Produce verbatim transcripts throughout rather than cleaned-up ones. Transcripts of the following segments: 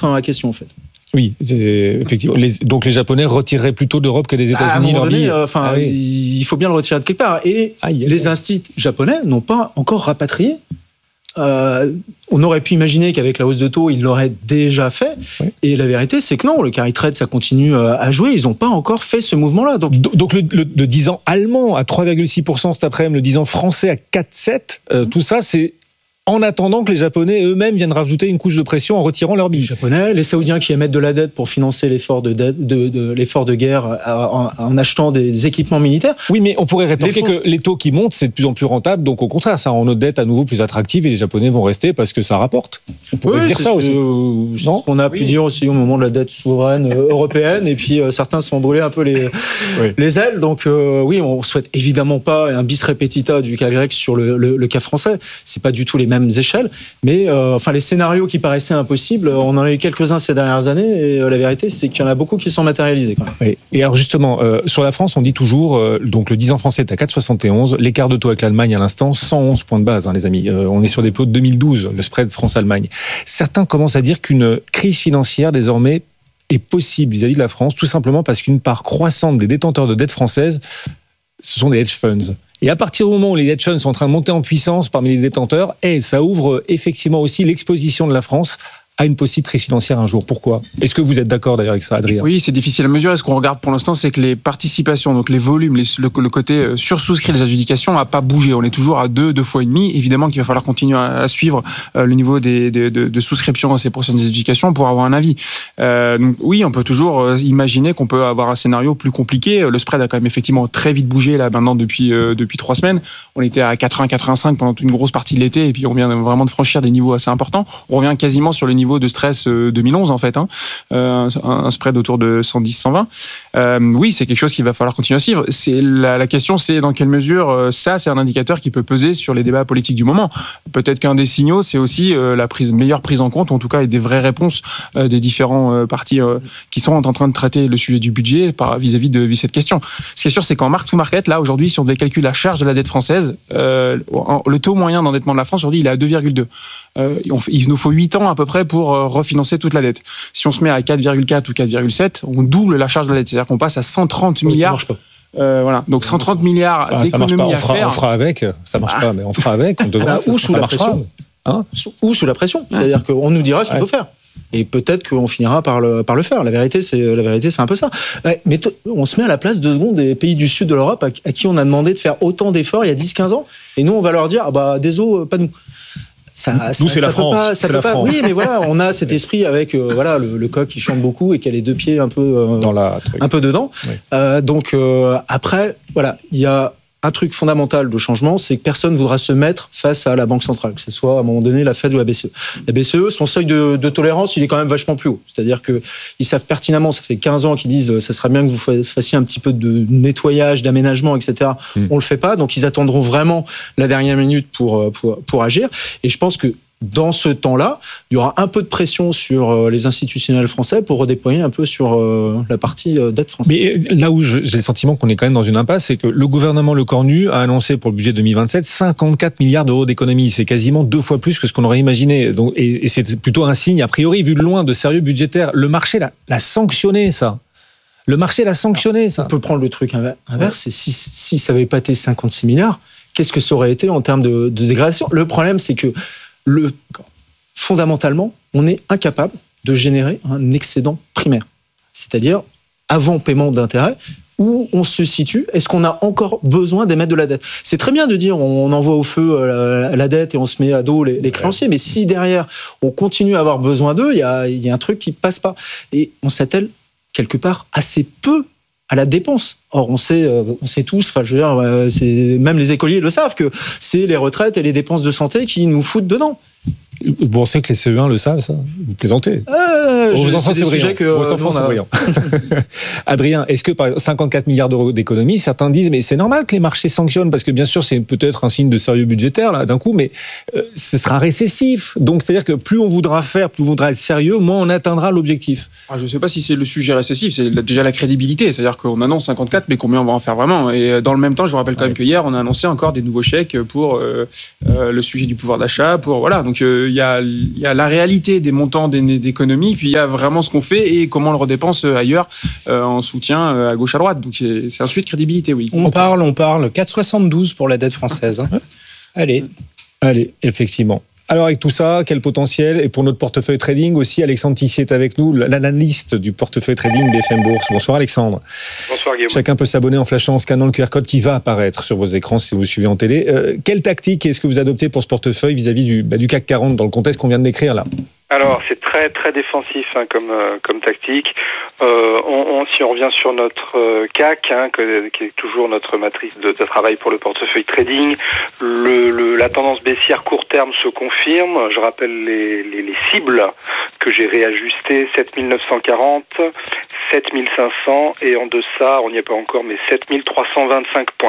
dans la question en fait. Oui, effectivement. Les, donc les Japonais retireraient plutôt d'Europe que des États-Unis. À un moment leur donné, billet. enfin, euh, ah, oui. il faut bien le retirer de quelque part. Et aïe, aïe, les instituts japonais n'ont pas encore rapatrié. Euh, on aurait pu imaginer qu'avec la hausse de taux, ils l'auraient déjà fait. Oui. Et la vérité, c'est que non, le carry trade, ça continue à jouer. Ils n'ont pas encore fait ce mouvement-là. Donc, donc le, le, le dix ans allemand à trois virgule six pour cent cet après-midi, le dix ans français à quatre virgule sept pour cent, euh, mmh. tout ça, c'est en attendant que les Japonais eux-mêmes viennent rajouter une couche de pression en retirant leur billes. Les Japonais, les Saoudiens qui émettent de la dette pour financer l'effort de, de, de, de, l'effort de guerre en, en achetant des, des équipements militaires. Oui, mais on pourrait rétorquer fonds... que les taux qui montent, c'est de plus en plus rentable. Donc au contraire, ça rend notre dette à nouveau plus attractive et les Japonais vont rester parce que ça rapporte. On pourrait oui, dire ça aussi. Euh, c'est ce qu'on a oui. pu dire aussi au moment de la dette souveraine euh, européenne. Et puis euh, certains se sont brûlés un peu les, oui. les ailes. Donc euh, oui, on souhaite évidemment pas un bis repetita du cas grec sur le, le, le cas français. C'est pas du tout les mêmes échelles. Mais euh, enfin, les scénarios qui paraissaient impossibles, on en a eu quelques-uns ces dernières années, et euh, la vérité, c'est qu'il y en a beaucoup qui sont matérialisés. Quand même. Oui. Et alors justement, euh, sur la France, on dit toujours, euh, donc le dix ans français est à quatre virgule soixante et onze, l'écart de taux avec l'Allemagne à l'instant, cent onze points de base, hein, les amis. Euh, on est sur des taux de deux mille douze, le spread France-Allemagne. Certains commencent à dire qu'une crise financière, désormais, est possible vis-à-vis de la France, tout simplement parce qu'une part croissante des détenteurs de dettes françaises, ce sont des hedge funds. Et à partir du moment où les hedge funds sont en train de monter en puissance parmi les détenteurs, et ça ouvre effectivement aussi l'exposition de la France à une possible crise financière un jour. Pourquoi ? Est-ce que vous êtes d'accord d'ailleurs avec ça, Adrien ? Oui, c'est difficile à mesurer. Ce qu'on regarde pour l'instant, c'est que les participations, donc les volumes, les, le, le côté sursouscrit des adjudications n'a pas bougé. On est toujours à deux, deux fois et demi. Évidemment qu'il va falloir continuer à, à suivre euh, le niveau des, des, de, de souscription à ces prochaines adjudications pour avoir un avis. Euh, donc oui, on peut toujours euh, imaginer qu'on peut avoir un scénario plus compliqué. Le spread a quand même effectivement très vite bougé là maintenant depuis euh, depuis trois semaines. On était à quatre-vingts quatre-vingt-cinq pendant une grosse partie de l'été et puis on vient vraiment de franchir des niveaux assez importants. On revient quasiment sur le niveau de stress deux mille onze en fait, hein. euh, un, un spread autour de cent dix cent vingt. Euh, oui, c'est quelque chose qu'il va falloir continuer à suivre. C'est la, la question, c'est dans quelle mesure euh, ça, c'est un indicateur qui peut peser sur les débats politiques du moment. Peut-être qu'un des signaux, c'est aussi euh, la prise, meilleure prise en compte, ou en tout cas, et des vraies réponses euh, des différents euh, partis euh, qui sont en train de traiter le sujet du budget par, vis-à-vis de vis cette question. Ce qui est sûr, c'est qu'en mark to market, là aujourd'hui, si on devait calculer la charge de la dette française, euh, le taux moyen d'endettement de la France aujourd'hui, il est à deux virgule deux. Euh, il nous faut huit ans à peu près pour euh, refinancer toute la dette. Si on se met à quatre virgule quatre ou quatre virgule sept, on double la charge de la dette. C'est-à-dire qu'on passe à cent trente milliards. Ça marche pas. Euh, voilà. Donc cent trente milliards ah, d'économies à faire. On fera avec. Ça marche ah. pas, mais on fera avec. On devra. Ou sous la pression. Hein ou sous la pression. C'est-à-dire qu'on nous dira ce qu'il faut faire. Et peut-être qu'on finira par le, par le faire. La vérité, c'est, la vérité, c'est un peu ça. Mais t- on se met à la place deux secondes des pays du sud de l'Europe à, à qui on a demandé de faire autant d'efforts il y a dix quinze ans. Et nous, on va leur dire, ah bah, désolé, pas nous. Ça, nous, ça, c'est ça la France. Pas, ça c'est peut la pas, France. Oui, mais voilà, on a cet esprit avec euh, voilà, le, le coq qui chante beaucoup et qui a les deux pieds un peu, euh, Dans la un peu dedans. Oui. Euh, donc, euh, après, voilà, il y a un truc fondamental de changement, c'est que personne ne voudra se mettre face à la Banque centrale, que ce soit à un moment donné la Fed ou la B C E. La B C E, son seuil de, de tolérance, il est quand même vachement plus haut. C'est-à-dire qu'ils savent pertinemment, ça fait quinze ans qu'ils disent ça serait bien que vous fassiez un petit peu de nettoyage, d'aménagement, et cetera. Mmh. On le fait pas, donc ils attendront vraiment la dernière minute pour, pour, pour agir. Et je pense que dans ce temps-là, il y aura un peu de pression sur les institutionnels français pour redéployer un peu sur la partie dette française. Mais là où j'ai le sentiment qu'on est quand même dans une impasse, c'est que le gouvernement Lecornu a annoncé pour le budget deux mille vingt-sept cinquante-quatre milliards d'euros d'économies. C'est quasiment deux fois plus que ce qu'on aurait imaginé. Donc, et, et c'est plutôt un signe, a priori, vu de loin, de sérieux budgétaire. Le marché l'a, l'a sanctionné, ça. Le marché l'a sanctionné, ça. On peut prendre le truc inverse. Ouais. C'est si, si ça n'avait pas été cinquante-six milliards, qu'est-ce que ça aurait été en termes de, de dégradation ? Le problème, c'est que Le, fondamentalement, on est incapable de générer un excédent primaire. C'est-à-dire, avant paiement d'intérêt, où on se situe, est-ce qu'on a encore besoin d'émettre de la dette ? C'est très bien de dire on envoie au feu la, la dette et on se met à dos les, les créanciers, mais si derrière, on continue à avoir besoin d'eux, il y a, il y a un truc qui ne passe pas. Et on s'attelle quelque part assez peu à la dépense. Or, on sait, on sait tous, enfin, je veux dire, c'est, même les écoliers le savent, que c'est les retraites et les dépenses de santé qui nous foutent dedans. Vous pensez que les C E un le savent, ça ? Vous plaisantez. euh, Vous en c'est des sujets que vous en nous, on a... Adrien, est-ce que par cinquante-quatre milliards d'euros d'économie, certains disent mais c'est normal que les marchés sanctionnent parce que bien sûr c'est peut-être un signe de sérieux budgétaire là d'un coup, mais euh, ce sera récessif. Donc c'est-à-dire que plus on voudra faire, plus on voudra être sérieux, moins on atteindra l'objectif. Ah, je ne sais pas si c'est le sujet récessif, c'est déjà la crédibilité, c'est-à-dire qu'on annonce cinquante-quatre, mais combien on va en faire vraiment ? Et dans le même temps, je vous rappelle quand même que hier on a annoncé encore des nouveaux chèques pour euh, euh, le sujet du pouvoir d'achat, pour voilà. Donc euh, il y a, il y a la réalité des montants d'économie, puis il y a vraiment ce qu'on fait et comment on le redépense ailleurs euh, en soutien à gauche à droite. Donc c'est, c'est un sujet de crédibilité, oui. On parle, on parle quatre virgule soixante-douze pour la dette française. Hein. Allez. Allez, effectivement. Alors avec tout ça, quel potentiel? Et pour notre portefeuille trading aussi, Alexandre Tixier est avec nous, l'analyste du portefeuille trading B F M Bourse. Bonsoir Alexandre. Bonsoir Guillaume. Chacun peut s'abonner en flashant, en scannant le Q R code qui va apparaître sur vos écrans si vous suivez en télé. Euh, quelle tactique est-ce que vous adoptez pour ce portefeuille vis-à-vis du, bah, du C A C quarante dans le contexte qu'on vient de décrire là? Alors c'est très très défensif hein, comme euh, comme tactique. Euh, on, on, si on revient sur notre euh, C A C, hein, que, qui est toujours notre matrice de, de travail pour le portefeuille trading, le, le, la tendance baissière court terme se confirme. Je rappelle les, les, les cibles que j'ai réajustées, sept mille neuf cent quarante, sept mille cinq cents et en deçà, on n'y est pas encore, mais sept mille trois cent vingt-cinq points.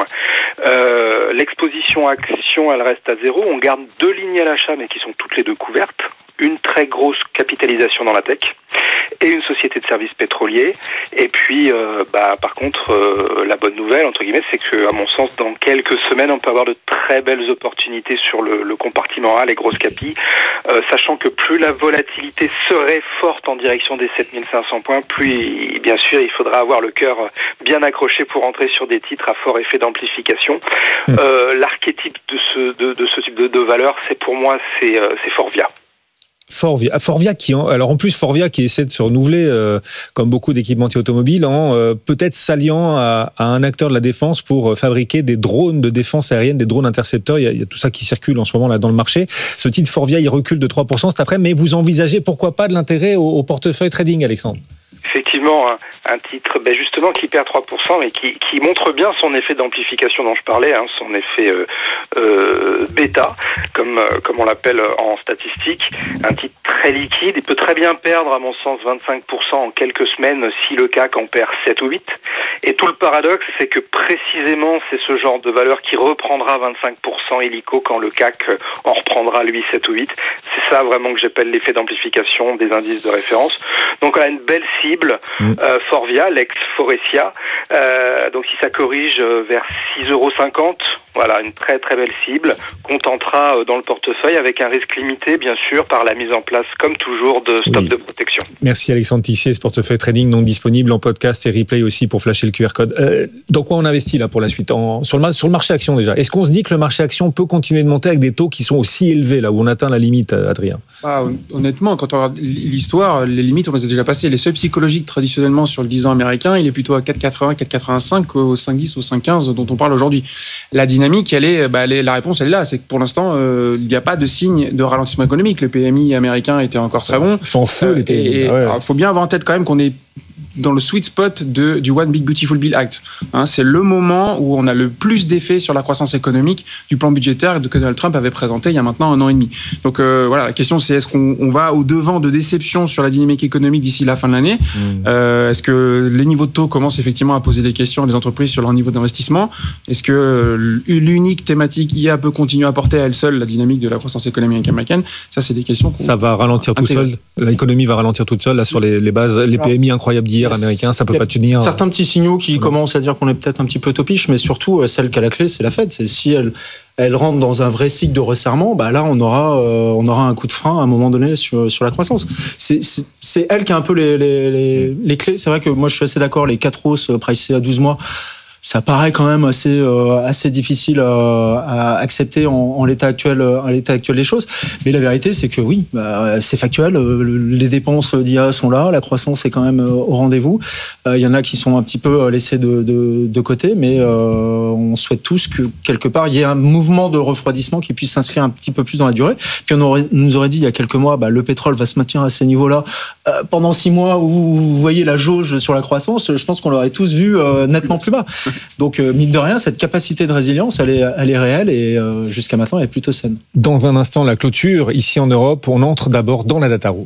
Euh, l'exposition action, elle reste à zéro. On garde deux lignes à l'achat, mais qui sont toutes les deux couvertes. Une très grosse capitalisation dans la tech et une société de services pétroliers. Et puis, euh, bah, par contre, euh, la bonne nouvelle, entre guillemets, c'est que, à mon sens, dans quelques semaines, on peut avoir de très belles opportunités sur le, le compartiment A, les grosses capis, euh, sachant que plus la volatilité serait forte en direction des sept mille cinq cents points, plus, bien sûr, il faudra avoir le cœur bien accroché pour entrer sur des titres à fort effet d'amplification. Mmh. Euh, l'archétype de ce, de, de ce type de, de valeur, c'est pour moi, c'est, euh, c'est Forvia. Forvia, Forvia qui en, alors en plus Forvia qui essaie de se renouveler euh, comme beaucoup d'équipementiers automobiles en euh, peut-être s'alliant à, à un acteur de la défense pour fabriquer des drones de défense aérienne, des drones intercepteurs. Il y a, il y a tout ça qui circule en ce moment là dans le marché. Ce titre Forvia il recule de trois pour cent cet après, mais vous envisagez pourquoi pas de l'intérêt au, au portefeuille trading, Alexandre? Effectivement, un, un titre ben justement qui perd trois pour cent et qui, qui montre bien son effet d'amplification dont je parlais, hein, son effet euh, euh, bêta, comme, euh, comme on l'appelle en statistique. Un titre très liquide, il peut très bien perdre, à mon sens, vingt-cinq pour cent en quelques semaines si le C A C en perd sept ou huit. Et tout le paradoxe, c'est que précisément, c'est ce genre de valeur qui reprendra vingt-cinq pour cent illico quand le C A C en reprendra, lui, sept ou huit. C'est ça vraiment que j'appelle l'effet d'amplification des indices de référence. Donc on a une belle cible, mmh. euh, Forvia, l'ex-Forestia. Euh, donc si ça corrige vers six euros cinquante, voilà, une très très belle cible qu'on tentera dans le portefeuille avec un risque limité, bien sûr, par la mise en place, comme toujours, de stop oui. de protection. Merci Alexandre Tixier, ce portefeuille trading non disponible en podcast et replay aussi pour flasher le Q R code. Euh, dans quoi on investit là pour la suite en, sur, le, sur le marché action déjà? Est-ce qu'on se dit que le marché action peut continuer de monter avec des taux qui sont aussi élevés, là où on atteint la limite, Adrien? Ah, honnêtement, quand on regarde l'histoire, les limites, on les a déjà passées. Les seuils psychologiques, traditionnellement, sur le dix ans américain, il est plutôt à quatre quatre-vingts, quatre quatre-vingt-cinq qu'au cinq dix ou cinq quinze dont on parle aujourd'hui. La dynamique, elle est, bah, elle est, la réponse, elle est là. C'est que pour l'instant, euh, il n'y a pas de signe de ralentissement économique. Le P M I américain était encore très bon. Sans feu, les P M I. Il ouais. faut bien avoir en tête quand même qu'on est dans le sweet spot de, du One Big Beautiful Bill Act. Hein, c'est le moment où on a le plus d'effet sur la croissance économique du plan budgétaire que Donald Trump avait présenté il y a maintenant un an et demi. Donc euh, voilà, la question c'est est-ce qu'on on va au devant de déception sur la dynamique économique d'ici la fin de l'année? mmh. euh, Est-ce que les niveaux de taux commencent effectivement à poser des questions à des entreprises sur leur niveau d'investissement? Est-ce que l'unique thématique I A peut continuer à porter à elle seule la dynamique de la croissance économique américaine? Ça, c'est des questions. Ça va ralentir tout seul. L'économie va ralentir toute seule là sur les, les bases, les P M I incroyables d'hier. Américain, ça peut pas tenir. Certains petits signaux qui ouais. commencent à dire qu'on est peut-être un petit peu topiche, mais surtout celle qui a la clé, c'est la Fed. C'est si elle, elle rentre dans un vrai cycle de resserrement, bah là on aura, euh, on aura un coup de frein à un moment donné sur, sur la croissance. C'est, c'est, c'est elle qui a un peu les, les, les, les clés. C'est vrai que moi je suis assez d'accord. Les quatre hausses pricées à douze mois. Ça paraît quand même assez euh, assez difficile à, à accepter en, en l'état actuel en l'état actuel des choses. Mais la vérité, c'est que oui, bah, c'est factuel. Les dépenses d'I A sont là, la croissance est quand même au rendez-vous. Il euh, y en a qui sont un petit peu laissés de de, de côté, mais euh, on souhaite tous que quelque part il y ait un mouvement de refroidissement qui puisse s'inscrire un petit peu plus dans la durée. Puis on aurait, nous aurait dit il y a quelques mois, bah, le pétrole va se maintenir à ces niveaux-là euh, pendant six mois où vous voyez la jauge sur la croissance. Je pense qu'on l'aurait tous vu euh, nettement plus bas. Donc, euh, mine de rien, cette capacité de résilience, elle est, elle est réelle et euh, jusqu'à maintenant, elle est plutôt saine. Dans un instant, la clôture. Ici en Europe, on entre d'abord dans la data room.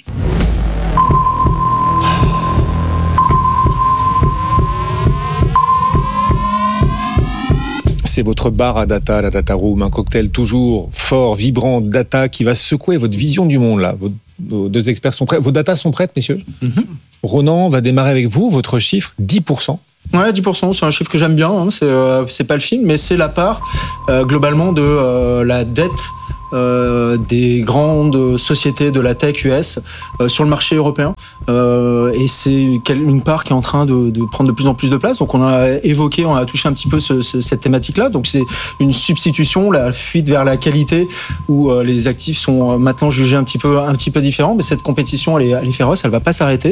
C'est votre bar à data, la data room, un cocktail toujours fort, vibrant, data qui va secouer votre vision du monde là. Vos, vos deux experts sont prêts. Vos datas sont prêtes, messieurs. Mm-hmm. Ronan va démarrer avec vous. Votre chiffre, dix pour cent. Ouais, dix pour cent, c'est un chiffre que j'aime bien. Hein. C'est, euh, c'est pas le film, mais c'est la part euh, globalement de euh, la dette euh, des grandes sociétés de la tech U S euh, sur le marché européen. Euh, et c'est une part qui est en train de, de prendre de plus en plus de place. Donc on a évoqué, on a touché un petit peu ce, ce, cette thématique-là. Donc c'est une substitution, la fuite vers la qualité, où euh, les actifs sont maintenant jugés un petit peu, un petit peu différents. Mais cette compétition, elle est, elle est féroce, elle va pas s'arrêter.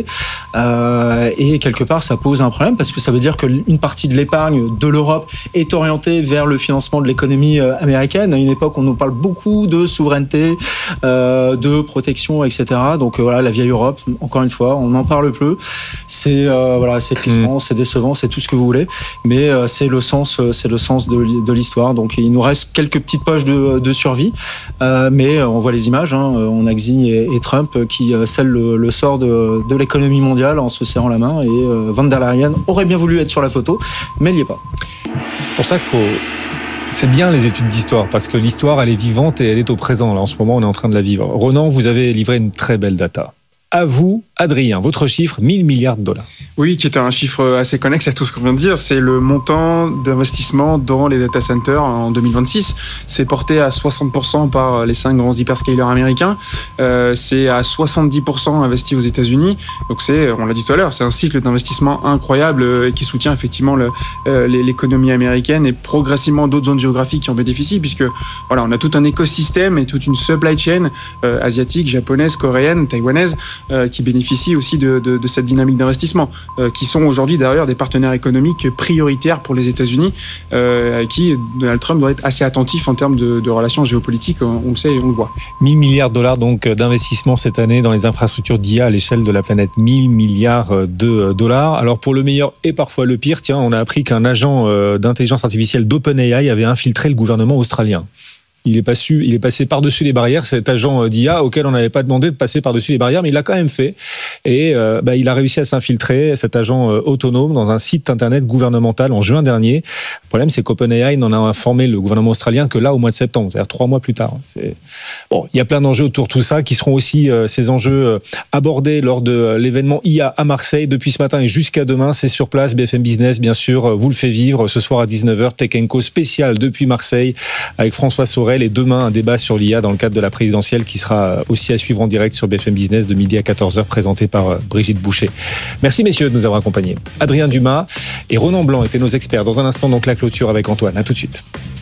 Euh, et quelque part, ça pose un problème parce que ça veut dire qu'une partie de l'épargne de l'Europe est orientée vers le financement de l'économie américaine. À une époque, on nous parle beaucoup de souveraineté, euh, de protection, et cetera. Donc euh, voilà, la vieille Europe, encore une fois, on n'en parle peu. C'est euh, voilà, c'est crispant, mmh. c'est décevant, c'est tout ce que vous voulez, mais euh, c'est le sens, c'est le sens de, de l'histoire. Donc il nous reste quelques petites poches de, de survie, euh, mais on voit les images. Hein, on a Xi et, et Trump qui euh, scellent le, le sort de, de l'économie mondiale en se serrant la main. Et euh, Van der Leyen aurait bien voulu être sur la photo, mais il n'y est pas. C'est pour ça qu'il faut. C'est bien les études d'histoire, parce que l'histoire, elle est vivante et elle est au présent. Là, en ce moment, on est en train de la vivre. Ronan, vous avez livré une très belle data. À vous, Adrien, votre chiffre, mille milliards de dollars. Oui, qui est un chiffre assez connexe à tout ce qu'on vient de dire. C'est le montant d'investissement dans les data centers en deux mille vingt-six. C'est porté à soixante pour cent par les cinq grands hyperscalers américains. Euh, c'est à soixante-dix pour cent investi aux États-Unis. Donc c'est, on l'a dit tout à l'heure, c'est un cycle d'investissement incroyable euh, qui soutient effectivement le, euh, l'économie américaine et progressivement d'autres zones géographiques qui en bénéficient, puisque voilà, on a tout un écosystème et toute une supply chain euh, asiatique, japonaise, coréenne, taïwanaise, Euh, qui bénéficient aussi de, de, de cette dynamique d'investissement, euh, qui sont aujourd'hui d'ailleurs des partenaires économiques prioritaires pour les États-Unis, euh, à qui Donald Trump doit être assez attentif en termes de, de relations géopolitiques, on le sait et on le voit. mille milliards de dollars donc d'investissement cette année dans les infrastructures d'I A à l'échelle de la planète. mille milliards de dollars. Alors pour le meilleur et parfois le pire, tiens, on a appris qu'un agent d'intelligence artificielle d'OpenAI avait infiltré le gouvernement australien. Il est, pas su, il est passé par-dessus les barrières, cet agent d'I A auquel on n'avait pas demandé de passer par-dessus les barrières, mais il l'a quand même fait. Et euh, bah, il a réussi à s'infiltrer, cet agent euh, autonome, dans un site internet gouvernemental en juin dernier. Le problème, c'est qu'OpenAI n'en a informé le gouvernement australien que là, au mois de septembre, c'est-à-dire trois mois plus tard. C'est... Bon, il y a plein d'enjeux autour de tout ça, qui seront aussi euh, ces enjeux euh, abordés lors de euh, l'événement I A à Marseille, depuis ce matin et jusqu'à demain. C'est sur place, B F M Business, bien sûr, vous le fait vivre. Ce soir à dix-neuf heures, Tech and Co spécial depuis Marseille, avec François Sorel. Et demain, un débat sur l'I A dans le cadre de la présidentielle qui sera aussi à suivre en direct sur B F M Business de midi à quatorze heures, présenté par Brigitte Boucher. Merci messieurs de nous avoir accompagnés. Adrien Dumas et Ronan Blanc étaient nos experts. Dans un instant, donc la clôture avec Antoine. À tout de suite.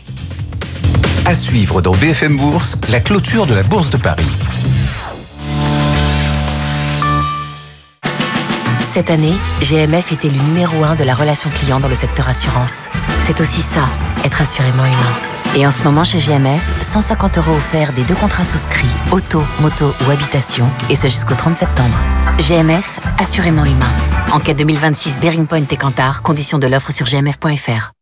À suivre dans B F M Bourse, la clôture de la Bourse de Paris. Cette année, G M F était le numéro un de la relation client dans le secteur assurance. C'est aussi ça, être assurément humain. Et en ce moment, chez G M F, cent cinquante euros offerts des deux contrats souscrits, auto, moto ou habitation, et ce jusqu'au trente septembre. G M F, assurément humain. Enquête deux mille vingt-six, Bearing Point et Kantar, conditions de l'offre sur g m f point f r.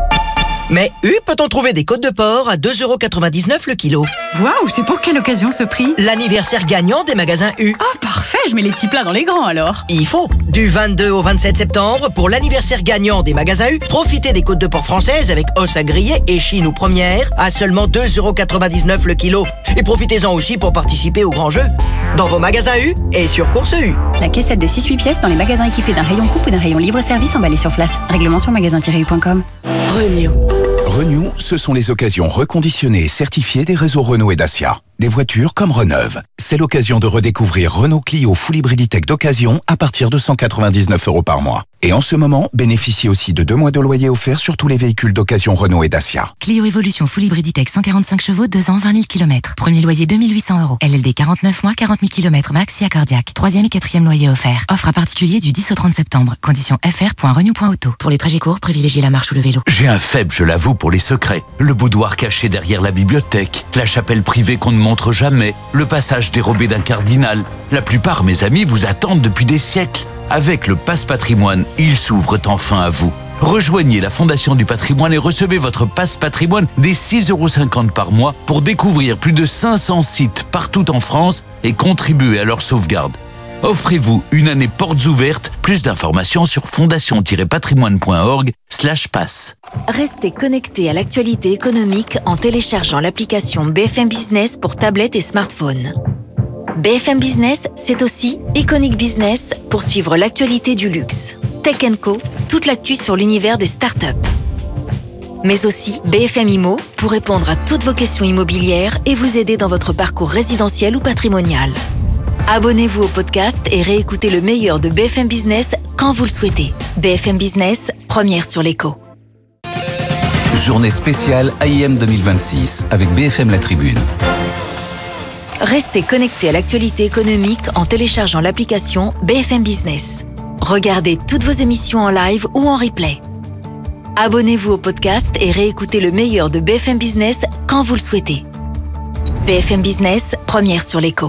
Mais U, peut-on trouver des côtes de porc à deux euros quatre-vingt-dix-neuf le kilo? Waouh, c'est pour quelle occasion ce prix? L'anniversaire gagnant des magasins U. Oh, parfait, je mets les petits plats dans les grands alors. Il faut. Du vingt-deux au vingt-sept septembre, pour l'anniversaire gagnant des magasins U, profitez des côtes de porc françaises avec os à griller, échine ou première à seulement deux euros quatre-vingt-dix-neuf le kilo. Et profitez-en aussi pour participer au grand jeu. Dans vos magasins U et sur Course U. La caissette de six huit pièces dans les magasins équipés d'un rayon coupe ou d'un rayon libre-service emballé sur place. Règlement sur magasin tiret u point com. Renew. Renew, ce sont les occasions reconditionnées et certifiées des réseaux Renault et Dacia. Des voitures comme Reneuve. C'est l'occasion de redécouvrir Renault Clio Full Hybrid Tech d'occasion à partir de cent quatre-vingt-dix-neuf euros par mois. Et en ce moment, bénéficiez aussi de deux mois de loyer offert sur tous les véhicules d'occasion Renault et Dacia. Clio Evolution Full Hybrid Tech cent quarante-cinq chevaux, deux ans, vingt mille kilomètres. Premier loyer deux mille huit cents euros. L L D quarante-neuf mois, quarante mille kilomètres max, I A cardiaque. Troisième et quatrième loyer offert. Offre à particulier du dix au trente septembre. Conditions f r point renew point auto. Pour les trajets courts, privilégiez la marche ou le vélo. J'ai un faible, je l'avoue, pour les secrets. Le boudoir caché derrière la bibliothèque, la chapelle privée qu'on ne montre jamais, le passage dérobé d'un cardinal. La plupart, mes amis, vous attendent depuis des siècles. Avec le Passe Patrimoine, ils s'ouvrent enfin à vous. Rejoignez la Fondation du Patrimoine et recevez votre Passe Patrimoine dès six euros cinquante par mois pour découvrir plus de cinq cents sites partout en France et contribuer à leur sauvegarde. Offrez-vous une année portes ouvertes. Plus d'informations sur fondation tiret patrimoine point org slash passe. Restez connectés à l'actualité économique en téléchargeant l'application B F M Business pour tablette et smartphone. B F M Business, c'est aussi Iconic Business pour suivre l'actualité du luxe. Tech and Co, toute l'actu sur l'univers des startups. Mais aussi B F M Immo pour répondre à toutes vos questions immobilières et vous aider dans votre parcours résidentiel ou patrimonial. Abonnez-vous au podcast et réécoutez le meilleur de B F M Business quand vous le souhaitez. B F M Business, première sur l'écho. Journée spéciale A I M deux mille vingt-six avec B F M La Tribune. Restez connectés à l'actualité économique en téléchargeant l'application B F M Business. Regardez toutes vos émissions en live ou en replay. Abonnez-vous au podcast et réécoutez le meilleur de B F M Business quand vous le souhaitez. B F M Business, première sur l'écho.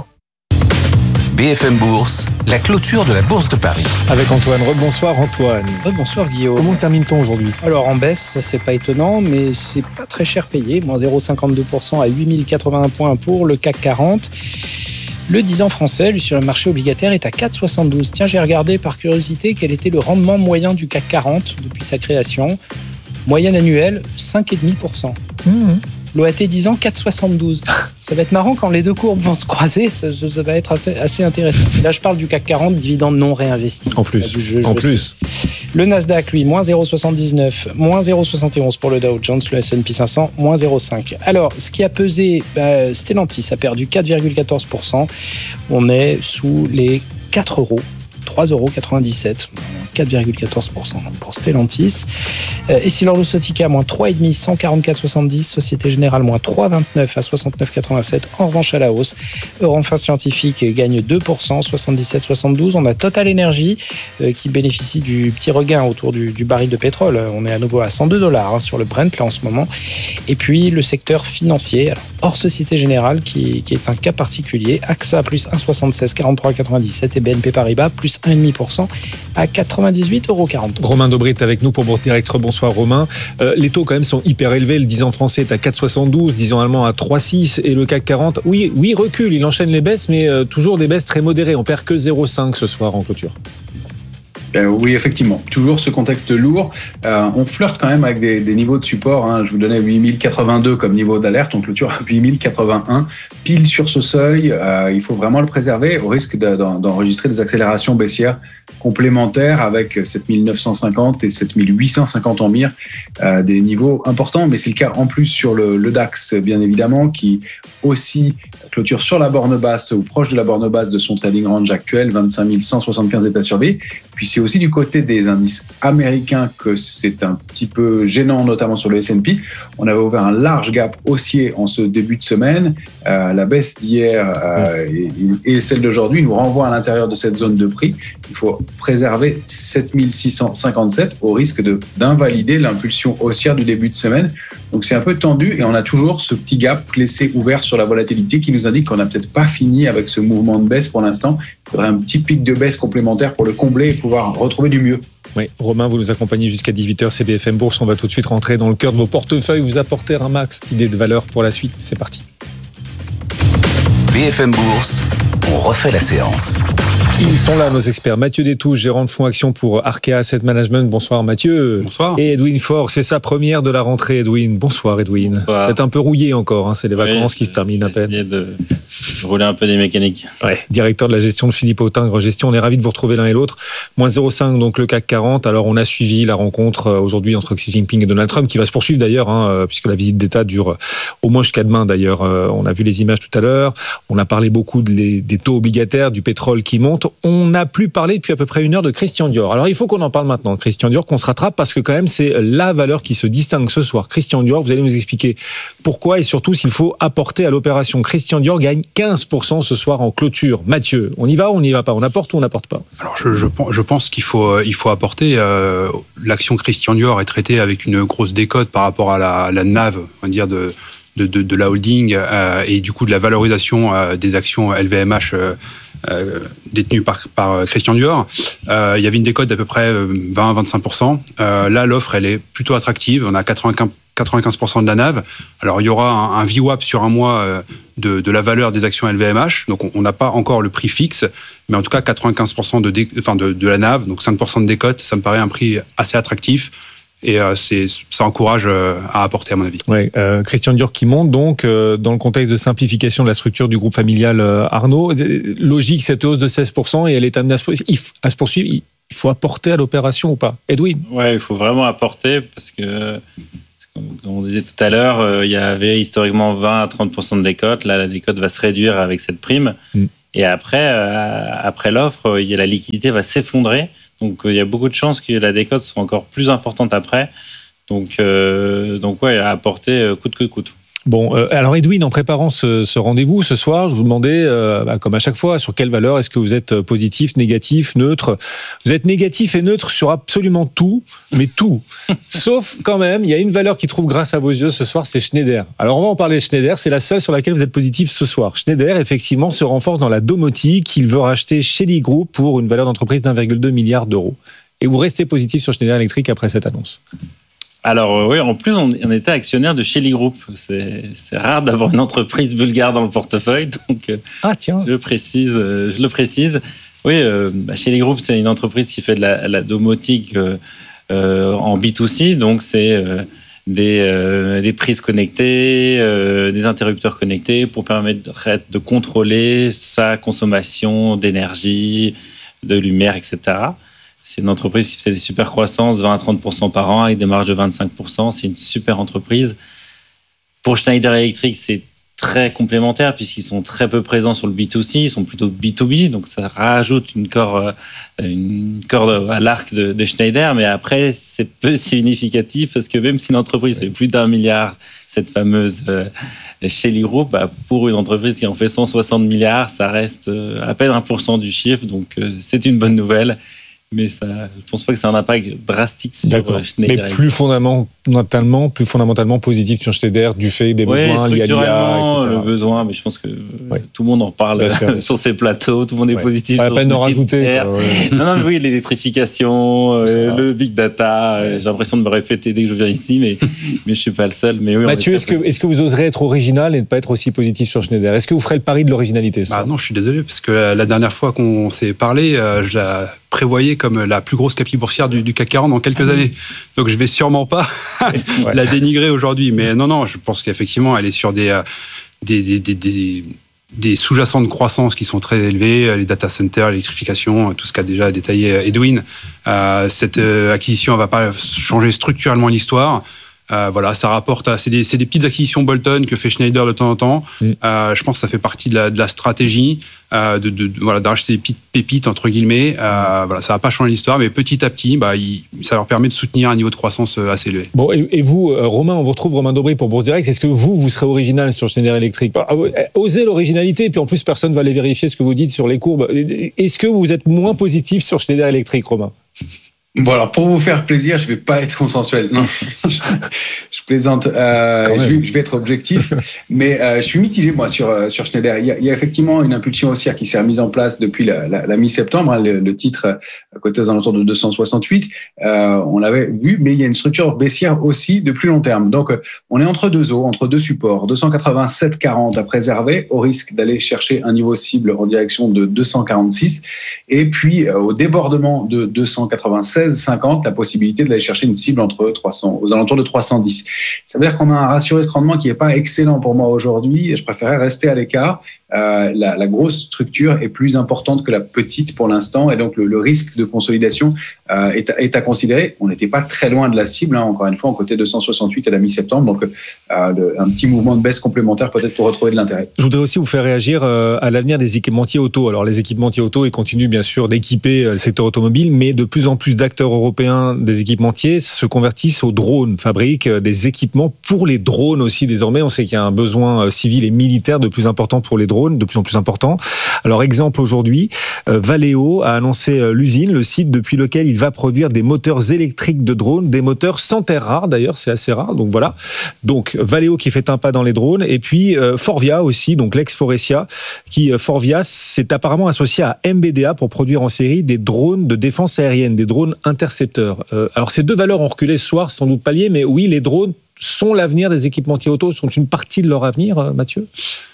B F M Bourse, la clôture de la Bourse de Paris. Avec Antoine. Rebonsoir Antoine. Bonsoir Guillaume. Comment termine-t-on aujourd'hui ? Alors en baisse, c'est pas étonnant, mais c'est pas très cher payé. Moins zéro virgule cinquante-deux pour cent à huit mille quatre-vingts points pour le C A C quarante. Le dix ans français, lui, sur le marché obligataire, est à quatre virgule soixante-douze. Tiens, j'ai regardé par curiosité quel était le rendement moyen du C A C quarante depuis sa création. Moyenne annuelle, cinq virgule cinq pour cent. Mmh. L'O A T dix ans, quatre virgule soixante-douze. Ça va être marrant quand les deux courbes vont se croiser, ça, ça va être assez, assez intéressant. Là, je parle du C A C quarante, dividendes non réinvestis. En plus, jeu, en plus. Le Nasdaq, lui, moins zéro virgule soixante-dix-neuf, moins zéro virgule soixante et onze pour le Dow Jones, le S and P cinq cents, moins zéro virgule cinq. Alors, ce qui a pesé, bah, Stellantis a perdu quatre virgule quatorze pour cent. On est sous les quatre euros. trois euros quatre-vingt-dix-sept, quatre virgule quatorze pour cent pour Stellantis. Essilor-Luxottica, moins trois virgule cinq, cent quarante-quatre virgule soixante-dix. Société Générale, moins trois virgule vingt-neuf à soixante-neuf virgule quatre-vingt-sept. En revanche, à la hausse. Euroinfra Scientifique gagne deux pour cent, soixante-dix-sept virgule soixante-douze. On a Total Energy euh, qui bénéficie du petit regain autour du, du baril de pétrole. On est à nouveau à cent deux dollars hein, sur le Brent là en ce moment. Et puis le secteur financier, alors, hors Société Générale qui, qui est un cas particulier. A X A plus un virgule soixante-seize, quarante-trois virgule quatre-vingt-dix-sept et B N P Paribas plus un virgule cinq pour cent à quatre-vingt-dix-huit euros quarante. Romain Dobry est avec nous pour Bourse Direct. Bonsoir Romain. Euh, les taux quand même sont hyper élevés. Le dix ans français est à quatre virgule soixante-douze, dix ans allemand à trois virgule six et le C A C quarante, oui, oui recule, il enchaîne les baisses mais euh, toujours des baisses très modérées. On perd que zéro virgule cinq ce soir en clôture. Euh, oui, effectivement. Toujours ce contexte lourd. Euh, on flirte quand même avec des, des niveaux de support. Hein. Je vous donnais huit mille quatre-vingt-deux comme niveau d'alerte. On clôture à huit mille quatre-vingt-un. Pile sur ce seuil. Euh, il faut vraiment le préserver au risque de, d'en, d'enregistrer des accélérations baissières complémentaires avec sept mille neuf cent cinquante et sept mille huit cent cinquante en mire. Euh, des niveaux importants. Mais c'est le cas en plus sur le, le DAX, bien évidemment, qui aussi clôture sur la borne basse ou proche de la borne basse de son trading range actuel, vingt-cinq mille cent soixante-quinze états surveillés. Puis c'est aussi du côté des indices américains que c'est un petit peu gênant, notamment sur le S and P. On avait ouvert un large gap haussier en ce début de semaine. Euh, la baisse d'hier euh, et, et celle d'aujourd'hui nous renvoient à l'intérieur de cette zone de prix. Il faut préserver sept mille six cent cinquante-sept au risque de, d'invalider l'impulsion haussière du début de semaine. Donc c'est un peu tendu et on a toujours ce petit gap laissé ouvert sur la volatilité qui nous indique qu'on n'a peut-être pas fini avec ce mouvement de baisse pour l'instant. Il faudrait un petit pic de baisse complémentaire pour le combler et pouvoir retrouver du mieux. Oui, Romain, vous nous accompagnez jusqu'à dix-huit heures, c'est B F M Bourse. On va tout de suite rentrer dans le cœur de vos portefeuilles, vous apporter un max d'idées de valeur pour la suite. C'est parti. B F M Bourse, on refait la séance. Ils sont là, nos experts. Mathieu Détouche, gérant de fonds action pour Arkea Asset Management. Bonsoir Mathieu. Bonsoir. Et Edwin Faure, c'est sa première de la rentrée, Edwin. Bonsoir Edwin. Bonsoir. Vous êtes un peu rouillé encore, hein, c'est les vacances oui, qui se terminent à peine. Essayer de rouler un peu des mécaniques. Ouais, directeur de la gestion de Philippe Autingre Gestion. On est ravis de vous retrouver l'un et l'autre. moins zéro virgule cinq, donc le C A C quarante. Alors on a suivi la rencontre aujourd'hui entre Xi Jinping et Donald Trump, qui va se poursuivre d'ailleurs, hein, puisque la visite d'État dure au moins jusqu'à demain d'ailleurs. On a vu les images tout à l'heure. On a parlé beaucoup des taux obligataires, du pétrole qui monte. On n'a plus parlé depuis à peu près une heure de Christian Dior. Alors il faut qu'on en parle maintenant, Christian Dior, qu'on se rattrape parce que quand même c'est la valeur qui se distingue ce soir. Christian Dior, vous allez nous expliquer pourquoi et surtout s'il faut apporter à l'opération. Christian Dior gagne quinze pour cent ce soir en clôture. Mathieu, on y va ou on n'y va pas? On apporte ou on n'apporte pas? Alors je, je, je pense qu'il faut, il faut apporter. Euh, l'action Christian Dior est traitée avec une grosse décote par rapport à la, la N A V, on va dire, de, de, de, de la holding euh, et du coup de la valorisation euh, des actions L V M H euh, Euh, détenu par, par Christian Dior. Euh, il y avait une décote d'à peu près vingt à vingt-cinq pour cent. Euh, là, l'offre, elle est plutôt attractive. On a quatre-vingt-quinze pour cent de la N A V. Alors, il y aura un, un V WAP sur un mois euh, de, de la valeur des actions L V M H. Donc, on n'a pas encore le prix fixe. Mais en tout cas, quatre-vingt-quinze pour cent de, dé, enfin de, de la N A V, donc cinq pour cent de décote, ça me paraît un prix assez attractif. Et euh, c'est, ça encourage euh, à apporter, à mon avis. Ouais, euh, Christian Dior qui monte donc euh, dans le contexte de simplification de la structure du groupe familial euh, Arnaud. Logique, cette hausse de seize pour cent et elle est amenée à se, à se poursuivre. Il faut apporter à l'opération ou pas? Edwin? Ouais, il faut vraiment apporter parce que Comme on disait tout à l'heure, euh, il y avait historiquement vingt à trente pour cent de décote. Là, la décote va se réduire avec cette prime. Mm. Et après, euh, après l'offre, il y a la liquidité va s'effondrer. Donc, euh, il y a beaucoup de chances que la décote soit encore plus importante après. Donc, euh, donc ouais, à apporter euh, coûte que coûte. Bon, euh, alors Edwin, en préparant ce, ce rendez-vous ce soir, je vous demandais, euh, bah, comme à chaque fois, sur quelle valeur est-ce que vous êtes positif, négatif, neutre. Vous êtes négatif et neutre sur absolument tout, mais tout. Sauf quand même, il y a une valeur qui trouve grâce à vos yeux ce soir, c'est Schneider. Alors on va en parler de Schneider, c'est la seule sur laquelle vous êtes positif ce soir. Schneider, effectivement, se renforce dans la domotique qu'il veut racheter Shelly Group pour une valeur d'entreprise d'un virgule deux milliard d'euros. Et vous restez positif sur Schneider Electric après cette annonce. Alors euh, oui, en plus, on, on était actionnaire de Shelly Group. C'est, c'est rare d'avoir une entreprise bulgare dans le portefeuille, donc euh, ah, tiens. Je, précise, euh, je le précise. Oui, euh, bah, Shelly Group, c'est une entreprise qui fait de la, la domotique euh, euh, en B deux C, donc c'est euh, des, euh, des prises connectées, euh, des interrupteurs connectés pour permettre de contrôler sa consommation d'énergie, de lumière, et cetera. C'est une entreprise qui fait des super croissances, vingt à trente pour cent par an, avec des marges de vingt-cinq pour cent. C'est une super entreprise. Pour Schneider Electric, c'est très complémentaire puisqu'ils sont très peu présents sur le B deux C. Ils sont plutôt B deux B. Donc, ça rajoute une corde, une corde à l'arc de, de Schneider. Mais après, c'est peu significatif parce que même si l'entreprise fait plus d'un milliard, cette fameuse euh, Shelly Group, bah, pour une entreprise qui en fait cent soixante milliards, ça reste euh, à peine un pour cent du chiffre. Donc, euh, c'est une bonne nouvelle. Mais ça, je ne pense pas que c'est un impact drastique sur D'accord. Schneider. Mais plus fondamentalement, plus fondamentalement positif sur Schneider du fait des ouais, besoins liés à l'I A, et cetera. Le besoin, mais je pense que ouais. tout le monde en parle sur ces plateaux, tout le monde est ouais. positif. Pas sur la peine d'en rajouter. Ouais. Non, non, mais oui, l'électrification, euh, le big data, ouais. j'ai l'impression de me répéter dès que je viens ici, mais, mais je ne suis pas le seul. Mais oui, Mathieu, est-ce que, est-ce que vous oserez être original et ne pas être aussi positif sur Schneider ? Est-ce que vous ferez le pari de l'originalité ? Bah non, je suis désolé, parce que la, la dernière fois qu'on s'est parlé, euh, je la prévoyais comme la plus grosse capitale boursière du, du C A C quarante dans quelques années. Donc je vais sûrement pas ouais. la dénigrer aujourd'hui. Mais non, non, je pense qu'effectivement, elle est sur des, des, des, des, des, des sous-jacents de croissance qui sont très élevés, les data centers, l'électrification, tout ce qu'a déjà détaillé Edwin. Euh, cette euh, acquisition ne va pas changer structurellement l'histoire. Euh, voilà, ça rapporte, à, c'est, des, c'est des petites acquisitions bolt-on que fait Schneider de temps en temps. Mm. Euh, je pense que ça fait partie de la, de la stratégie euh, de, de, de, voilà, d'acheter des petites pépites, entre guillemets. Euh, voilà, ça va pas changer l'histoire, mais petit à petit, bah, il, ça leur permet de soutenir un niveau de croissance assez élevé. Bon, et, et vous, euh, Romain, on vous retrouve, Romain Dobré pour Bourse Direct. Est-ce que vous, vous serez original sur Schneider Electric ? Osez l'originalité, et puis en plus, personne ne va aller vérifier ce que vous dites sur les courbes. Est-ce que vous êtes moins positif sur Schneider Electric, Romain ? Bon, alors pour vous faire plaisir, je vais pas être consensuel. Non, je, je plaisante. Euh, je, vais, je vais être objectif, mais euh, je suis mitigé moi sur euh, sur Schneider. Il y, a, il y a effectivement une impulsion haussière qui s'est remise en place depuis la, la, la mi-septembre. Hein, le, le titre euh, coté aux alentours de deux cent soixante-huit, euh, on l'avait vu, mais il y a une structure baissière aussi de plus long terme. Donc, euh, on est entre deux eaux, entre deux supports. deux cent quatre-vingt-sept virgule quarante à préserver, au risque d'aller chercher un niveau cible en direction de deux cent quarante-six, et puis euh, au débordement de deux cent quatre-vingt-seize virgule cinquante, la possibilité d'aller chercher une cible entre trois cents, aux alentours de trois cent dix. Ça veut dire qu'on a un ratio risque-rendement qui n'est pas excellent pour moi aujourd'hui, et je préférerais rester à l'écart. Euh, la, la grosse structure est plus importante que la petite pour l'instant, et donc le, le risque de consolidation euh, est, est à considérer. On n'était pas très loin de la cible, hein, encore une fois, en côté deux cent soixante-huit à la mi-septembre, donc euh, le, un petit mouvement de baisse complémentaire peut-être pour retrouver de l'intérêt. Je voudrais aussi vous faire réagir euh, à l'avenir des équipementiers auto. Alors les équipementiers auto, ils continuent bien sûr d'équiper le secteur automobile, mais de plus en plus d'acteurs européens des équipementiers se convertissent aux drones, fabriquent des équipements pour les drones aussi désormais. On sait qu'il y a un besoin civil et militaire de plus important pour les drones, de plus en plus important. Alors exemple aujourd'hui, euh, Valeo a annoncé euh, l'usine, le site depuis lequel il va produire des moteurs électriques de drones, des moteurs sans terre rare d'ailleurs, c'est assez rare, donc voilà. Donc Valeo qui fait un pas dans les drones, et puis euh, Forvia aussi, donc l'ex-Faurecia, qui euh, Forvia s'est apparemment associé à M B D A pour produire en série des drones de défense aérienne, des drones intercepteurs. Euh, alors ces deux valeurs ont reculé ce soir, sans doute pas liées, mais oui, les drones sont l'avenir des équipementiers auto, sont une partie de leur avenir, euh, Mathieu ?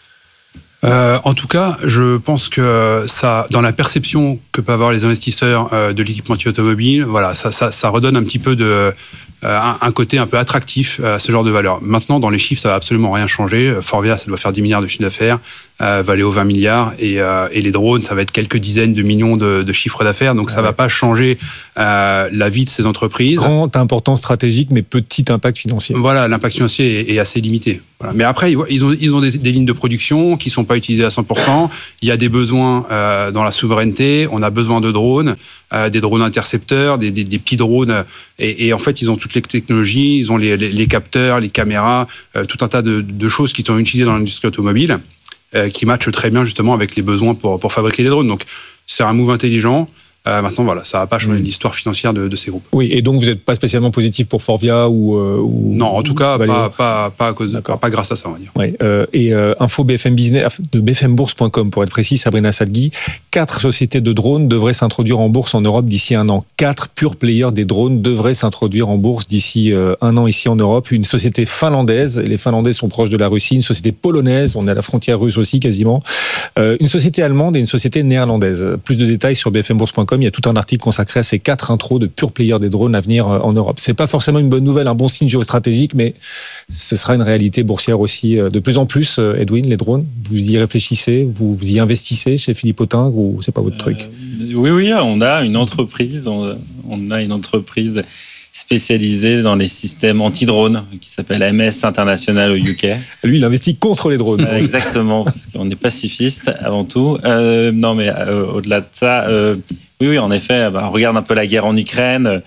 Euh, en tout cas, je pense que ça, dans la perception que peuvent avoir les investisseurs euh, de l'équipementier automobile, voilà, ça, ça, ça redonne un petit peu de euh, un, un côté un peu attractif à ce genre de valeur. Maintenant, dans les chiffres, ça va absolument rien changer. Forvia, ça doit faire dix milliards de chiffre d'affaires. euh, Valeo vingt milliards, et, euh, et les drones, ça va être quelques dizaines de millions de, de chiffres d'affaires, donc ça ne va pas changer euh, la vie de ces entreprises. Grande importance stratégique, mais petit impact financier. Voilà, l'impact financier est, est assez limité. Voilà. Mais après, ils ont, ils ont des, des lignes de production qui ne sont pas utilisées à cent pour cent. Il y a des besoins euh, dans la souveraineté. On a besoin de drones, euh, des drones intercepteurs, des, des, des petits drones. Et, et en fait, ils ont toutes les technologies, ils ont les, les, les capteurs, les caméras, euh, tout un tas de, de choses qui sont utilisées dans l'industrie automobile, euh, qui matchent très bien justement avec les besoins pour, pour fabriquer des drones. Donc, c'est un move intelligent. Euh, maintenant, voilà, ça va pas changer mmh. l'histoire financière de, de ces groupes. Oui, et donc vous n'êtes pas spécialement positif pour Forvia ou, euh, ou non, en tout cas, pas, pas, pas, à cause de, pas, pas grâce à ça, on va dire. Ouais, euh, et euh, info B F M Business de b f m bourse point com pour être précis, Sabrina Salghi, quatre sociétés de drones devraient s'introduire en bourse en Europe d'ici un an. Quatre pure players des drones devraient s'introduire en bourse d'ici euh, un an ici en Europe. Une société finlandaise, les Finlandais sont proches de la Russie, une société polonaise, on est à la frontière russe aussi quasiment, euh, une société allemande et une société néerlandaise. Plus de détails sur b f m bourse point com, il y a tout un article consacré à ces quatre intros de pure players des drones à venir en Europe. C'est pas forcément une bonne nouvelle, un bon signe géostratégique, mais ce sera une réalité boursière aussi. De plus en plus, Edwin, les drones, vous y réfléchissez, vous, vous y investissez chez Philippe Autain, ou c'est pas votre truc? euh, Oui, oui, on a une entreprise, on, on a une entreprise spécialisée dans les systèmes anti-drones qui s'appelle M S International au U K. Lui, il investit contre les drones. Euh, exactement, parce qu'on est pacifiste avant tout. Euh, non, mais euh, au-delà de ça, euh, oui, oui, en effet, bah, on regarde un peu la guerre en Ukraine.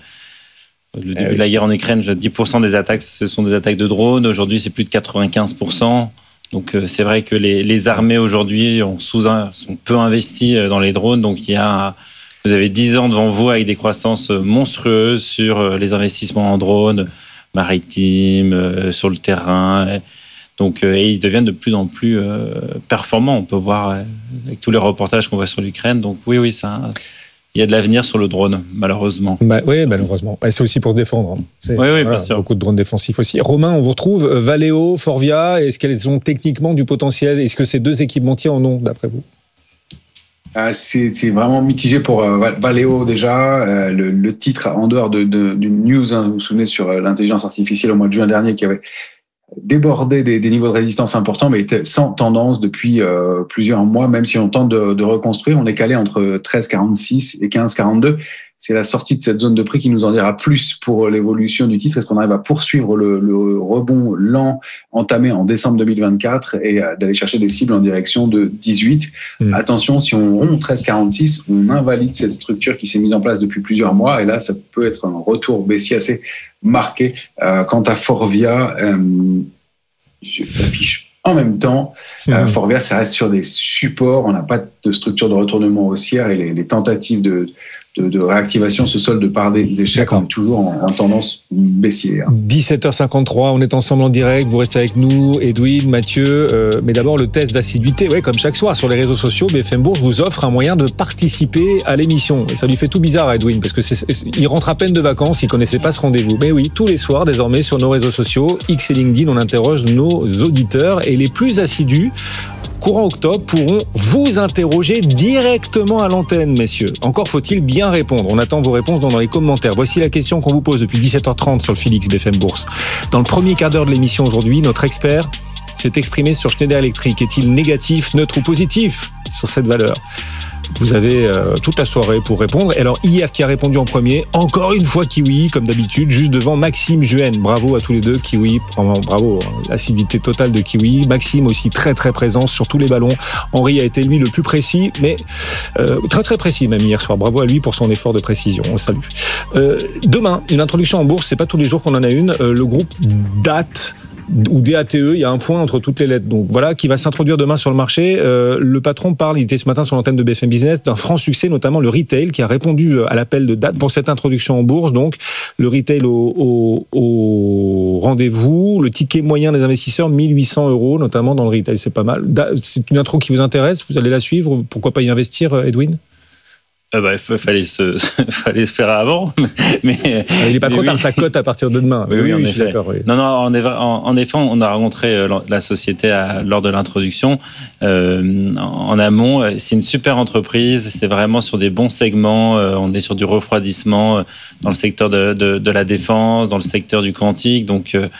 Le début euh, oui. de la guerre en Ukraine, dix pour cent des attaques, ce sont des attaques de drones. Aujourd'hui, c'est plus de quatre-vingt-quinze pour cent. Donc, euh, c'est vrai que les, les armées aujourd'hui ont sous, sont peu investies dans les drones. Donc, il y a... Vous avez dix ans devant vous avec des croissances monstrueuses sur les investissements en drones, maritimes, sur le terrain. Donc, et ils deviennent de plus en plus performants. On peut voir avec tous les reportages qu'on voit sur l'Ukraine. Donc oui, oui, ça, il y a de l'avenir sur le drone, malheureusement. Bah, oui, malheureusement. C'est aussi pour se défendre. C'est, oui, oui, voilà, bien sûr. Beaucoup de drones défensifs aussi. Romain, on vous retrouve. Valeo, Forvia, est-ce qu'elles ont techniquement du potentiel? Est-ce que ces deux équipementiers en ont, d'après vous? C'est, c'est vraiment mitigé pour euh, Valeo déjà. Euh, le, le titre, en dehors de, de, d'une news, hein, vous vous souvenez, sur euh, l'intelligence artificielle au mois de juin dernier, qui avait débordé des, des niveaux de résistance importants, mais était sans tendance depuis euh, plusieurs mois, même si on tente de, de reconstruire. On est calé entre treize virgule quarante-six et quinze virgule quarante-deux. C'est la sortie de cette zone de prix qui nous en dira plus pour l'évolution du titre. Est-ce qu'on arrive à poursuivre le, le rebond lent entamé en décembre deux mille vingt-quatre et d'aller chercher des cibles en direction de dix-huit? Mmh. Attention, si on rompt treize virgule quarante-six, on invalide cette structure qui s'est mise en place depuis plusieurs mois, et là, ça peut être un retour baissier assez marqué. Euh, quant à Forvia, euh, je l'affiche en même temps. Mmh. Euh, Forvia, ça reste sur des supports. On n'a pas de structure de retournement haussière, et les, les tentatives de De, de réactivation se solde par des échecs. On est toujours en, en tendance baissière. dix-sept heures cinquante-trois, on est ensemble en direct, vous restez avec nous, Edwin, Mathieu, euh, mais d'abord le test d'assiduité, ouais, comme chaque soir sur les réseaux sociaux, B F M Bourse vous offre un moyen de participer à l'émission. Et ça lui fait tout bizarre à Edwin, parce que c'est, il rentre à peine de vacances, il connaissait pas ce rendez-vous. Mais oui, tous les soirs, désormais, sur nos réseaux sociaux, X et LinkedIn, on interroge nos auditeurs, et les plus assidus, courant octobre, pourront vous interroger directement à l'antenne, messieurs. Encore faut-il bien répondre. On attend vos réponses dans les commentaires. Voici la question qu'on vous pose depuis dix-sept heures trente sur le Fil X B F M Bourse. Dans le premier quart d'heure de l'émission aujourd'hui, notre expert s'est exprimé sur Schneider Electric. Est-il négatif, neutre ou positif sur cette valeur? Vous avez euh, toute la soirée pour répondre. Et alors, hier, qui a répondu en premier? Encore une fois Kiwi, comme d'habitude, juste devant Maxime Juhen. Bravo à tous les deux, Kiwi. Bravo, l'assiduité totale de Kiwi. Maxime aussi très très présent sur tous les ballons. Henri a été lui le plus précis, mais euh, très très précis même hier soir. Bravo à lui pour son effort de précision. On le salue. Euh, demain, une introduction en bourse. C'est pas tous les jours qu'on en a une. Euh, le groupe D A T, ou D A T E, il y a un point entre toutes les lettres. Donc voilà, qui va s'introduire demain sur le marché. Euh, le patron parle, il était ce matin sur l'antenne de B F M Business, d'un franc succès, notamment le retail, qui a répondu à l'appel de D A T pour cette introduction en bourse. Donc le retail au, au, au rendez-vous. Le ticket moyen des investisseurs, mille huit cents euros, notamment dans le retail. C'est pas mal. C'est une intro qui vous intéresse, vous allez la suivre. Pourquoi pas y investir, Edwin? Euh bah, il fallait se, fallait se faire avant, mais il n'est pas trop oui. tard, ça cote à partir de demain. Oui, oui, oui, en oui, effet. Je suis d'accord. Oui. Non, non, en, en, en effet, on a rencontré la société à, lors de l'introduction euh, en, en amont. C'est une super entreprise, c'est vraiment sur des bons segments. Euh, on est sur du refroidissement euh, dans le secteur de, de, de la défense, dans le secteur du quantique, donc. Euh,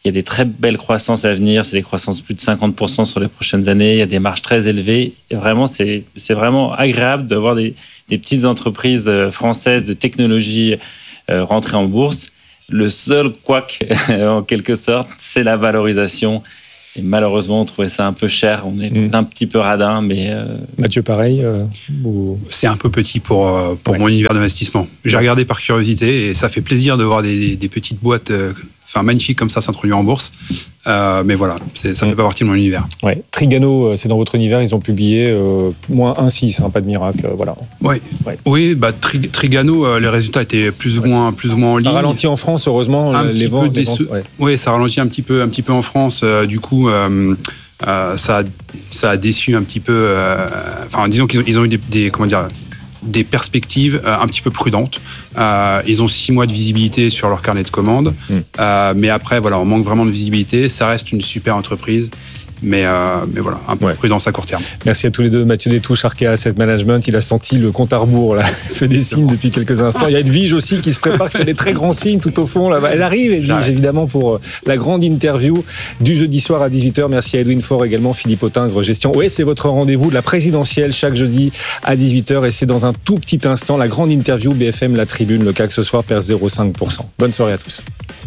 Il y a des très belles croissances à venir. C'est des croissances de plus de cinquante pour cent sur les prochaines années. Il y a des marges très élevées. Et vraiment, c'est, c'est vraiment agréable d'avoir des, des petites entreprises françaises de technologie euh, rentrées en bourse. Le seul couac, en quelque sorte, c'est la valorisation. Et malheureusement, on trouvait ça un peu cher. On est mmh. un petit peu radin, mais... Euh... Mathieu, pareil euh, ou... C'est un peu petit pour, pour ouais. mon univers d'investissement. J'ai regardé par curiosité et ça fait plaisir de voir des, des petites boîtes euh, enfin, magnifiques comme ça s'introduire en bourse. Euh, mais voilà, c'est, ça ne mmh. fait pas partie de mon univers. Ouais. Trigano, c'est dans votre univers. Ils ont publié euh, moins un virgule six, hein, pas de miracle. Voilà. Ouais. Ouais. Oui, bah, Tri- Trigano, euh, les résultats étaient plus ou moins, plus ou moins en ligne. Ça ralentit en France, heureusement. Un les petit ventes, peu déce... ventes, ouais. Oui, ça ralentit un petit peu, un petit peu en France. Euh, du coup, euh, euh, ça, a, ça a déçu un petit peu. Euh, enfin, disons qu'ils ont, ils ont eu des, des comment dire. des perspectives euh, un petit peu prudentes. Euh, ils ont six mois de visibilité sur leur carnet de commandes. Mmh. Euh, mais après, voilà, on manque vraiment de visibilité. Ça reste une super entreprise. Mais, euh, mais voilà, un peu ouais. de prudence à court terme. Merci à tous les deux. Mathieu Détouche, Arkea Asset Management. Il a senti le compte à rebours, là. Il fait des signes depuis quelques instants. Il y a Edwige aussi qui se prépare, qui fait des très grands signes tout au fond. Là-bas. Elle arrive, Edwige, évidemment, pour la grande interview du jeudi soir à dix-huit heures. Merci à Edwin Faure également, Philippe Autingre, Gestion. Oui, c'est votre rendez-vous de la présidentielle chaque jeudi à dix-huit heures. Et c'est dans un tout petit instant la grande interview B F M La Tribune. Le C A C ce soir perd zéro virgule cinq pour cent. Bonne soirée à tous.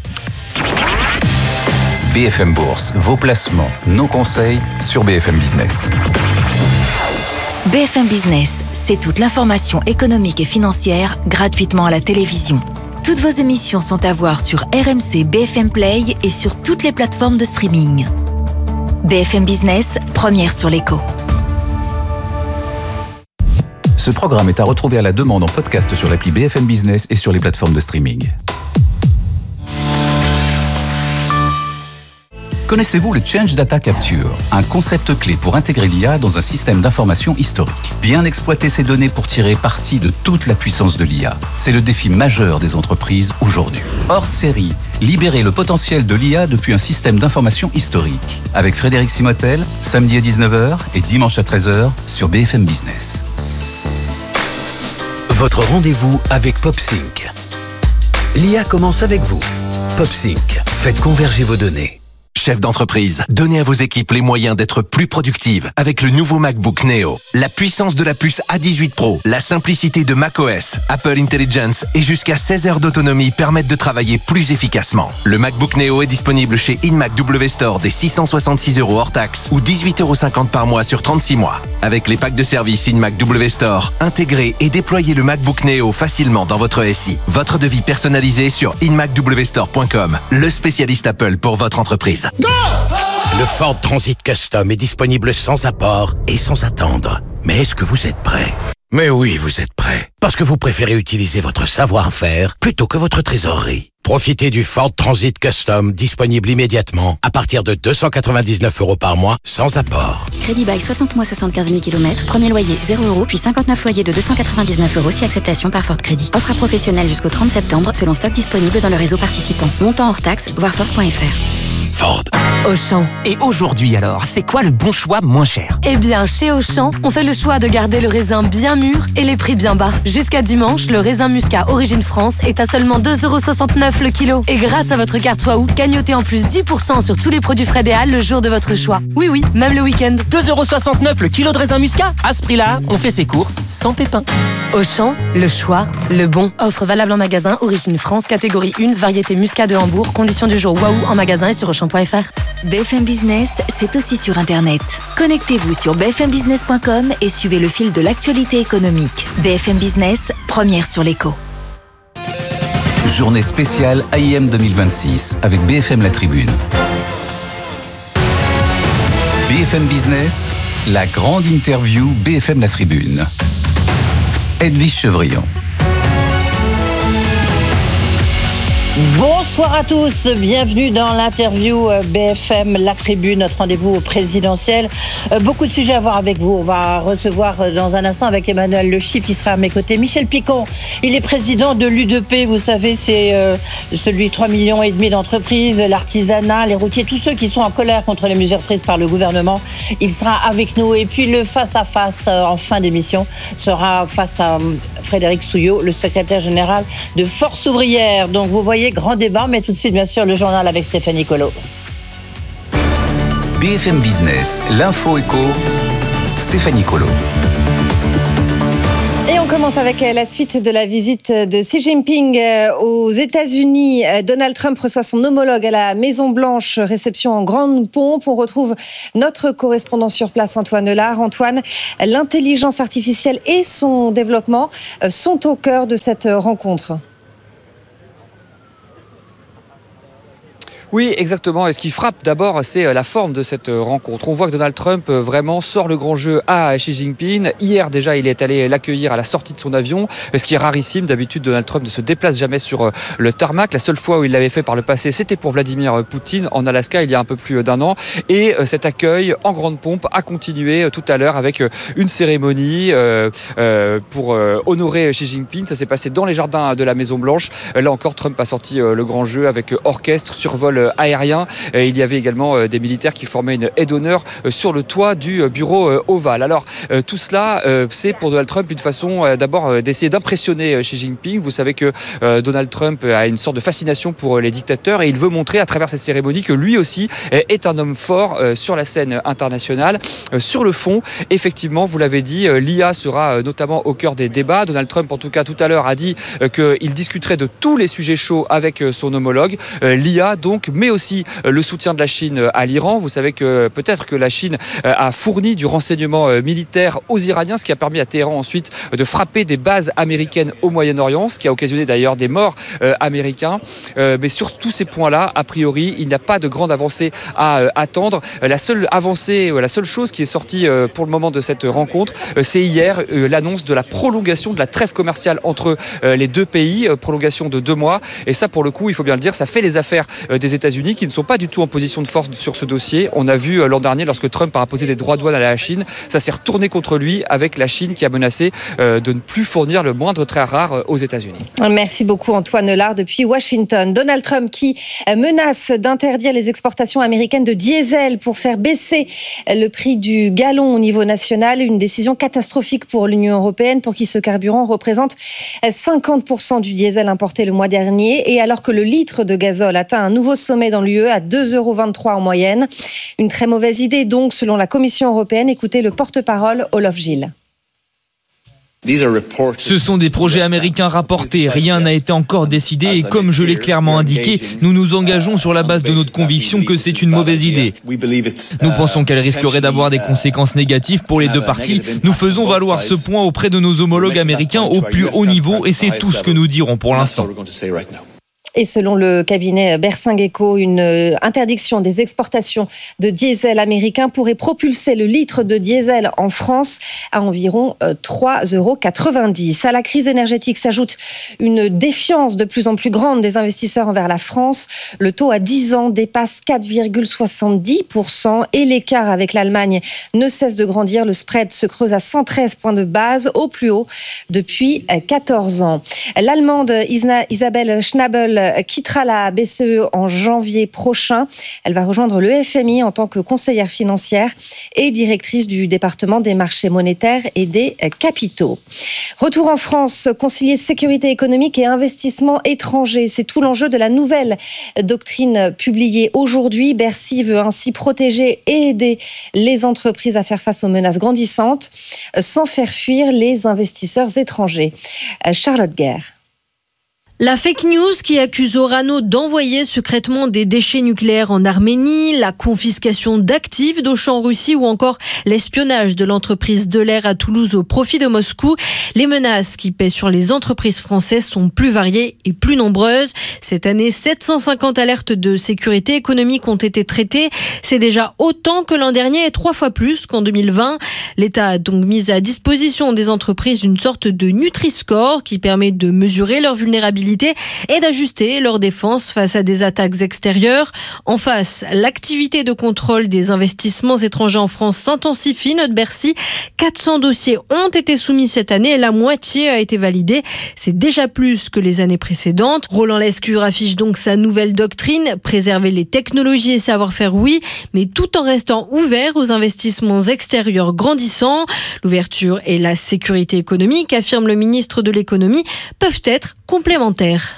B F M Bourse, vos placements, nos conseils sur B F M Business. B F M Business, c'est toute l'information économique et financière gratuitement à la télévision. Toutes vos émissions sont à voir sur R M C, B F M Play et sur toutes les plateformes de streaming. B F M Business, première sur l'écho. Ce programme est à retrouver à la demande en podcast sur l'appli B F M Business et sur les plateformes de streaming. Connaissez-vous le Change Data Capture, un concept clé pour intégrer l'I A dans un système d'information historique? Bien exploiter ces données pour tirer parti de toute la puissance de l'I A. C'est le défi majeur des entreprises aujourd'hui. Hors série, libérer le potentiel de l'I A depuis un système d'information historique. Avec Frédéric Simotel, samedi à dix-neuf heures et dimanche à treize heures sur B F M Business. Votre rendez-vous avec PopSync. L'I A commence avec vous. PopSync, faites converger vos données. Chef d'entreprise, donnez à vos équipes les moyens d'être plus productives avec le nouveau MacBook Neo. La puissance de la puce A dix-huit Pro, la simplicité de macOS, Apple Intelligence et jusqu'à seize heures d'autonomie permettent de travailler plus efficacement. Le MacBook Neo est disponible chez InMac W Store dès six cent soixante-six euros hors taxe ou dix-huit euros cinquante par mois sur trente-six mois. Avec les packs de service InMac W Store, intégrez et déployez le MacBook Neo facilement dans votre S I. Votre devis personnalisé sur in mac w store point com, le spécialiste Apple pour votre entreprise. Go! Le Ford Transit Custom est disponible sans apport et sans attendre. Mais est-ce que vous êtes prêt? Mais oui, vous êtes prêt. Parce que vous préférez utiliser votre savoir-faire plutôt que votre trésorerie. Profitez du Ford Transit Custom disponible immédiatement à partir de deux cent quatre-vingt-dix-neuf euros par mois sans apport. Crédit bail soixante mois, soixante-quinze mille kilomètres. Premier loyer zéro euros, puis cinquante-neuf loyers de deux cent quatre-vingt-dix-neuf euros si acceptation par Ford Crédit. Offre à professionnels jusqu'au trente septembre selon stock disponible dans le réseau participant. Montant hors taxe, voir Ford point F R. Ford. Auchan. Et aujourd'hui alors, c'est quoi le bon choix moins cher? Eh bien, chez Auchan, on fait le choix de garder le raisin bien mûr et les prix bien bas. Jusqu'à dimanche, le raisin muscat Origine France est à seulement deux euros soixante-neuf le kilo. Et grâce à votre carte Waouh, gagnotez en plus dix pour cent sur tous les produits frais Déal le jour de votre choix. Oui, oui, même le week-end. deux euros soixante-neuf le kilo de raisin muscat? À ce prix-là, on fait ses courses sans pépin. Auchan, le choix, le bon. Offre valable en magasin Origine France, catégorie un, variété muscat de Hambourg. Conditions du jour Waouh en magasin et sur auchan point F R. B F M Business, c'est aussi sur Internet. Connectez-vous sur b f m business point com et suivez le fil de l'actualité économique. B F M Business, première sur l'écho. Journée spéciale A I M deux mille vingt-six avec B F M La Tribune. B F M Business, la grande interview B F M La Tribune. Edwige Chevrillon. Bonsoir à tous, bienvenue dans l'interview B F M La Tribune, notre rendez-vous au présidentiel. Beaucoup de sujets à voir avec vous. On va recevoir dans un instant avec Emmanuel Le Chypre qui sera à mes côtés. Michel Picon, il est président de l'U D P, vous savez, c'est euh, celui trois millions et demi d'entreprises, l'artisanat, les routiers, tous ceux qui sont en colère contre les mesures prises par le gouvernement. Il sera avec nous. Et puis le face-à-face euh, en fin d'émission sera face à euh, Frédéric Souillot, le secrétaire général de Force Ouvrière. Donc vous voyez, grand débat, mais tout de suite, bien sûr, le journal avec Stéphanie Colo. B F M Business, l'info éco, Stéphanie Colo. Et on commence avec la suite de la visite de Xi Jinping aux États-Unis. Donald Trump reçoit son homologue à la Maison-Blanche, réception en grande pompe. On retrouve notre correspondant sur place, Antoine Lard. Antoine, l'intelligence artificielle et son développement sont au cœur de cette rencontre. Oui, exactement. Et ce qui frappe d'abord, c'est la forme de cette rencontre. On voit que Donald Trump vraiment sort le grand jeu à Xi Jinping. Hier déjà, il est allé l'accueillir à la sortie de son avion, ce qui est rarissime. D'habitude, Donald Trump ne se déplace jamais sur le tarmac. La seule fois où il l'avait fait par le passé, c'était pour Vladimir Poutine en Alaska il y a un peu plus d'un an. Et cet accueil en grande pompe a continué tout à l'heure avec une cérémonie pour honorer Xi Jinping. Ça s'est passé dans les jardins de la Maison-Blanche. Là encore, Trump a sorti le grand jeu avec orchestre, survol aérien. Il y avait également des militaires qui formaient une haie d'honneur sur le toit du bureau ovale. Alors tout cela, c'est pour Donald Trump une façon d'abord d'essayer d'impressionner Xi Jinping. Vous savez que Donald Trump a une sorte de fascination pour les dictateurs et il veut montrer à travers cette cérémonie que lui aussi est un homme fort sur la scène internationale. Sur le fond, effectivement, vous l'avez dit, l'I A sera notamment au cœur des débats. Donald Trump, en tout cas tout à l'heure, a dit qu'il discuterait de tous les sujets chauds avec son homologue. L'I A donc, mais aussi le soutien de la Chine à l'Iran. Vous savez que peut-être que la Chine a fourni du renseignement militaire aux Iraniens, ce qui a permis à Téhéran ensuite de frapper des bases américaines au Moyen-Orient, ce qui a occasionné d'ailleurs des morts américains. Mais sur tous ces points-là, a priori, il n'y a pas de grande avancée à attendre. La seule avancée, la seule chose qui est sortie pour le moment de cette rencontre, c'est hier l'annonce de la prolongation de la trêve commerciale entre les deux pays, prolongation de deux mois. Et ça, pour le coup, il faut bien le dire, ça fait les affaires des États-Unis qui ne sont pas du tout en position de force sur ce dossier. On a vu l'an dernier, lorsque Trump a imposé des droits de douane à la Chine, ça s'est retourné contre lui avec la Chine qui a menacé de ne plus fournir le moindre trait rare aux États-Unis. Merci beaucoup Antoine Lard depuis Washington. Donald Trump qui menace d'interdire les exportations américaines de diesel pour faire baisser le prix du gallon au niveau national. Une décision catastrophique pour l'Union européenne pour qui ce carburant représente cinquante pour cent du diesel importé le mois dernier. Et alors que le litre de gazole atteint un nouveau sommet dans l'U E à deux euros vingt-trois en moyenne. Une très mauvaise idée donc selon la Commission européenne. Écoutez le porte-parole Olof Gilles. Ce sont des projets américains rapportés, rien n'a été encore décidé et comme je l'ai clairement indiqué, nous nous engageons sur la base de notre conviction que c'est une mauvaise idée. Nous pensons qu'elle risquerait d'avoir des conséquences négatives pour les deux parties. Nous faisons valoir ce point auprès de nos homologues américains au plus haut niveau et c'est tout ce que nous dirons pour l'instant. Et selon le cabinet Bersingeco, une interdiction des exportations de diesel américain pourrait propulser le litre de diesel en France à environ trois euros quatre-vingt-dix. À la crise énergétique s'ajoute une défiance de plus en plus grande des investisseurs envers la France. Le taux à dix ans dépasse quatre virgule soixante-dix pour cent et l'écart avec l'Allemagne ne cesse de grandir. Le spread se creuse à cent treize points de base, au plus haut depuis quatorze ans. L'Allemande Isabelle Schnabel quittera la B C E en janvier prochain. Elle va rejoindre le F M I en tant que conseillère financière et directrice du département des marchés monétaires et des capitaux. Retour en France, concilier sécurité économique et investissement étranger. C'est tout l'enjeu de la nouvelle doctrine publiée aujourd'hui. Bercy veut ainsi protéger et aider les entreprises à faire face aux menaces grandissantes sans faire fuir les investisseurs étrangers. Charlotte Guerre. La fake news qui accuse Orano d'envoyer secrètement des déchets nucléaires en Arménie, la confiscation d'actifs d'Auchan en Russie ou encore l'espionnage de l'entreprise Delair à Toulouse au profit de Moscou. Les menaces qui pèsent sur les entreprises françaises sont plus variées et plus nombreuses. Cette année, sept cent cinquante alertes de sécurité économique ont été traitées. C'est déjà autant que l'an dernier et trois fois plus qu'en deux mille vingt. L'État a donc mis à disposition des entreprises une sorte de Nutri-Score qui permet de mesurer leur vulnérabilité et d'ajuster leur défense face à des attaques extérieures. En face, l'activité de contrôle des investissements étrangers en France s'intensifie, note Bercy. quatre cents dossiers ont été soumis cette année et la moitié a été validée. C'est déjà plus que les années précédentes. Roland Lescure affiche donc sa nouvelle doctrine, préserver les technologies et savoir-faire, oui, mais tout en restant ouvert aux investissements extérieurs grandissants. L'ouverture et la sécurité économique, affirme le ministre de l'économie, peuvent être complémentaires.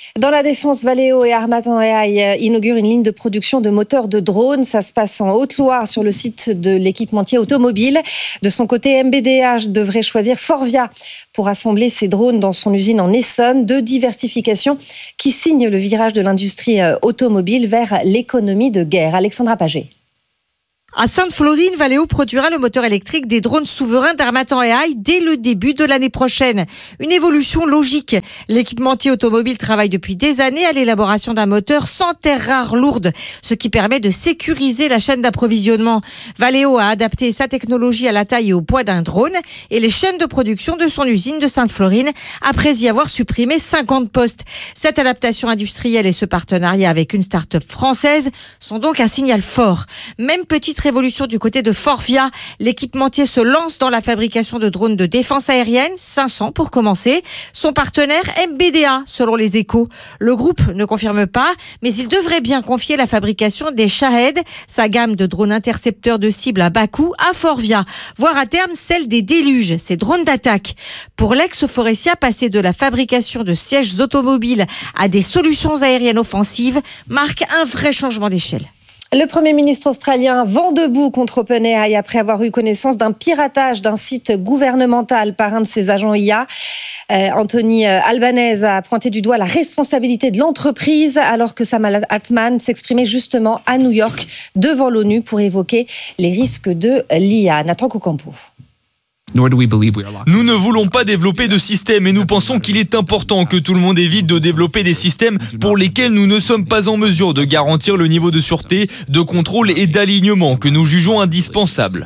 Dans la défense, Valeo et Harmattan A I inaugurent une ligne de production de moteurs de drones. Ça se passe en Haute-Loire sur le site de l'équipementier automobile. De son côté, M B D A devrait choisir Forvia pour assembler ses drones dans son usine en Essonne. Deux diversifications qui signent le virage de l'industrie automobile vers l'économie de guerre. Alexandra Paget. À Sainte-Florine, Valeo produira le moteur électrique des drones souverains d'Harmattan A I dès le début de l'année prochaine. Une évolution logique. L'équipementier automobile travaille depuis des années à l'élaboration d'un moteur sans terres rares lourdes, ce qui permet de sécuriser la chaîne d'approvisionnement. Valeo a adapté sa technologie à la taille et au poids d'un drone et les chaînes de production de son usine de Sainte-Florine après y avoir supprimé cinquante postes. Cette adaptation industrielle et ce partenariat avec une start-up française sont donc un signal fort. Même petite révolution du côté de Forvia. L'équipementier se lance dans la fabrication de drones de défense aérienne, cinq cents pour commencer. Son partenaire M B D A, selon les Échos. Le groupe ne confirme pas, mais il devrait bien confier la fabrication des Shahed, sa gamme de drones intercepteurs de cibles à bas coût, à Forvia, voire à terme celle des Déluges, ces drones d'attaque. Pour l'ex-Forestia, passer de la fabrication de sièges automobiles à des solutions aériennes offensives marque un vrai changement d'échelle. Le Premier ministre australien vent debout contre OpenAI après avoir eu connaissance d'un piratage d'un site gouvernemental par un de ses agents I A. Euh, Anthony Albanese a pointé du doigt la responsabilité de l'entreprise alors que Sam Altman s'exprimait justement à New York devant l'ONU pour évoquer les risques de l'I A. Nathan Cocampo. Nous ne voulons pas développer de système et nous pensons qu'il est important que tout le monde évite de développer des systèmes pour lesquels nous ne sommes pas en mesure de garantir le niveau de sûreté, de contrôle et d'alignement que nous jugeons indispensable.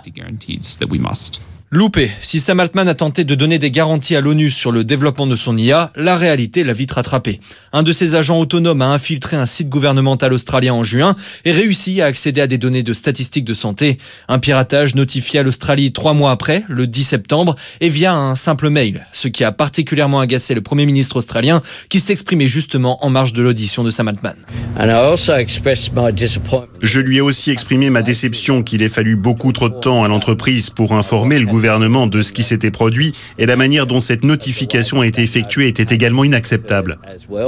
Loupé, si Sam Altman a tenté de donner des garanties à l'ONU sur le développement de son I A, la réalité l'a vite rattrapé. Un de ses agents autonomes a infiltré un site gouvernemental australien en juin et réussi à accéder à des données de statistiques de santé. Un piratage notifié à l'Australie trois mois après, le dix septembre, et via un simple mail, ce qui a particulièrement agacé le Premier ministre australien qui s'exprimait justement en marge de l'audition de Sam Altman. Je lui ai aussi exprimé ma déception qu'il ait fallu beaucoup trop de temps à l'entreprise pour informer le gouvernement de ce qui s'était produit et la manière dont cette notification a été effectuée était également inacceptable.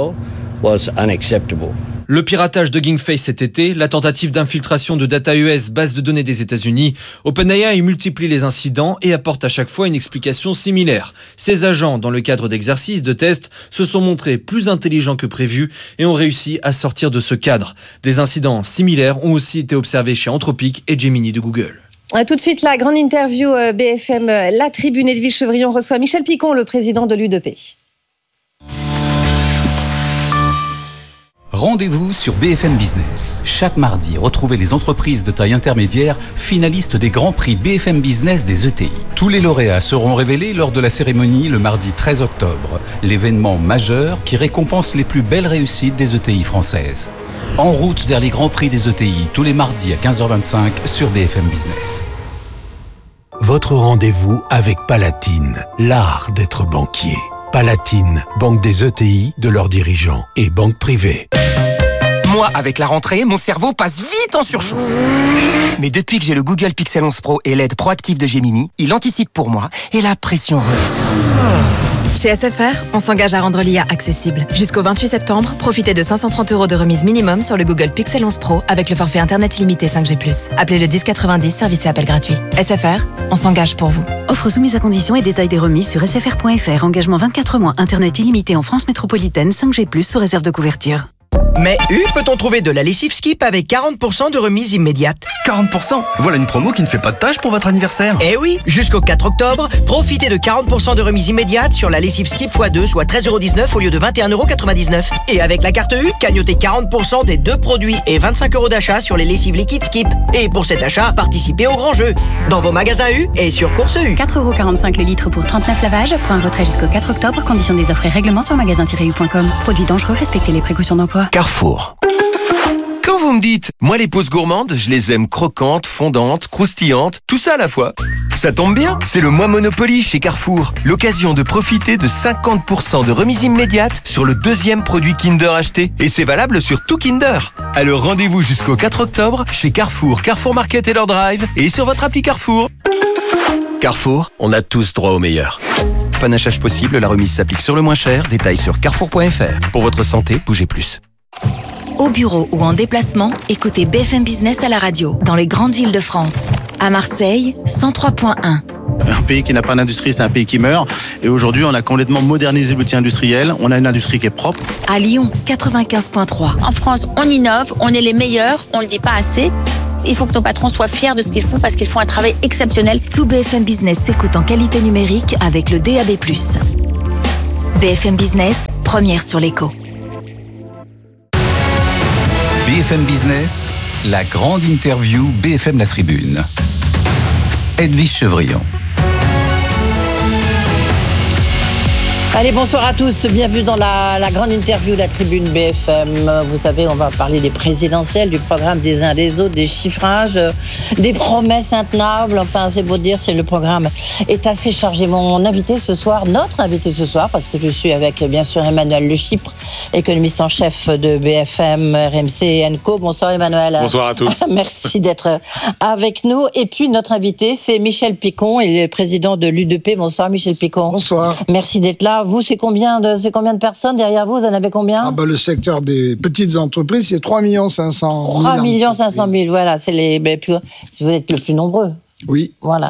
Le piratage de Hugging cet été, la tentative d'infiltration de DataES, base de données des États-Unis, OpenAI multiplie les incidents et apporte à chaque fois une explication similaire. Ces agents, dans le cadre d'exercices, de tests, se sont montrés plus intelligents que prévu et ont réussi à sortir de ce cadre. Des incidents similaires ont aussi été observés chez Anthropic et Gemini de Google. Tout de suite, la grande interview B F M, La Tribune. Edwige Chevrillon reçoit Michel Picon, le président de l'U D P. Rendez-vous sur B F M Business. Chaque mardi, retrouvez les entreprises de taille intermédiaire finalistes des grands prix B F M Business des E T I. Tous les lauréats seront révélés lors de la cérémonie le mardi treize octobre, l'événement majeur qui récompense les plus belles réussites des E T I françaises. En route vers les grands prix des E T I, tous les mardis à quinze heures vingt-cinq sur B F M Business. Votre rendez-vous avec Palatine, l'art d'être banquier. Palatine, banque des E T I, de leurs dirigeants et banque privée. Moi, avec la rentrée, mon cerveau passe vite en surchauffe. Mais depuis que j'ai le Google Pixel onze Pro et l'aide proactive de Gemini, il anticipe pour moi et la pression redescend. Chez S F R, on s'engage à rendre l'I A accessible. Jusqu'au vingt-huit septembre, profitez de cinq cent trente euros de remise minimum sur le Google Pixel onze Pro avec le forfait Internet illimité cinq G plus. Appelez le dix quatre-vingt-dix, service et appel gratuit. S F R, on s'engage pour vous. Offre soumise à conditions et détails des remises sur s f r point f r. Engagement vingt-quatre mois, Internet illimité en France métropolitaine, cinq G plus, sous réserve de couverture. Mais U, peut-on trouver de la lessive Skip avec quarante pour cent de remise immédiate? quarante pour cent? Voilà une promo qui ne fait pas de tâche pour votre anniversaire. Eh oui, jusqu'au quatre octobre, profitez de quarante pour cent de remise immédiate sur la lessive Skip fois deux, soit treize euros dix-neuf au lieu de vingt et un euros quatre-vingt-dix-neuf. Et avec la carte U, cagnotez quarante pour cent des deux produits et vingt-cinq euros d'achat sur les lessives liquides Skip. Et pour cet achat, participez au grand jeu. Dans vos magasins U et sur Course U. quatre euros quarante-cinq le litre pour trente-neuf lavages. Point retrait jusqu'au quatre octobre. Conditions des offres et règlements sur magasin tiret u point com. Produits dangereux, respectez les précautions d'emploi. Carrefour. Quand vous me dites, moi les pauses gourmandes, je les aime croquantes, fondantes, croustillantes, tout ça à la fois. Ça tombe bien, c'est le mois Monopoly chez Carrefour. L'occasion de profiter de cinquante pour cent de remise immédiate sur le deuxième produit Kinder acheté. Et c'est valable sur tout Kinder. Alors rendez-vous jusqu'au quatre octobre chez Carrefour, Carrefour Market et leur drive et sur votre appli Carrefour. Carrefour, on a tous droit au meilleur. Top panachage possible, la remise s'applique sur le moins cher. Détails sur carrefour point f r. Pour votre santé, bougez plus. Au bureau ou en déplacement, écoutez B F M Business à la radio, dans les grandes villes de France. À Marseille, cent trois point un. Un pays qui n'a pas d'industrie, c'est un pays qui meurt. Et aujourd'hui, on a complètement modernisé l'outil industriel. On a une industrie qui est propre. À Lyon, quatre-vingt-quinze point trois. En France, on innove, on est les meilleurs, on le dit pas assez. Il faut que nos patrons soient fiers de ce qu'ils font parce qu'ils font un travail exceptionnel. Tout B F M Business s'écoute en qualité numérique avec le D A B plus. B F M Business, première sur l'écho. B F M Business, la grande interview B F M La Tribune. Edwige Chevrillon. Allez, bonsoir à tous. Bienvenue dans la, la grande interview de la Tribune B F M. Vous savez, on va parler des présidentielles, du programme des uns des autres, des chiffrages, des promesses intenables. Enfin, c'est beau dire, c'est le programme est assez chargé. Mon invité ce soir, notre invité ce soir, parce que je suis avec, bien sûr, Emmanuel Le Chypre, économiste en chef de B F M, R M C et Co. Bonsoir Emmanuel. Bonsoir à tous. Merci d'être avec nous. Et puis, notre invité, c'est Michel Picon, il est président de l'U D P. Bonsoir Michel Picon. Bonsoir. Merci d'être là. Vous, c'est combien de, c'est combien de personnes derrière vous? Vous en avez combien? Ah bah, le secteur des petites entreprises, c'est trois millions cinq cent mille. trois millions cinq cent mille, voilà, c'est les, les plus, vous êtes le plus nombreux. Oui. Voilà.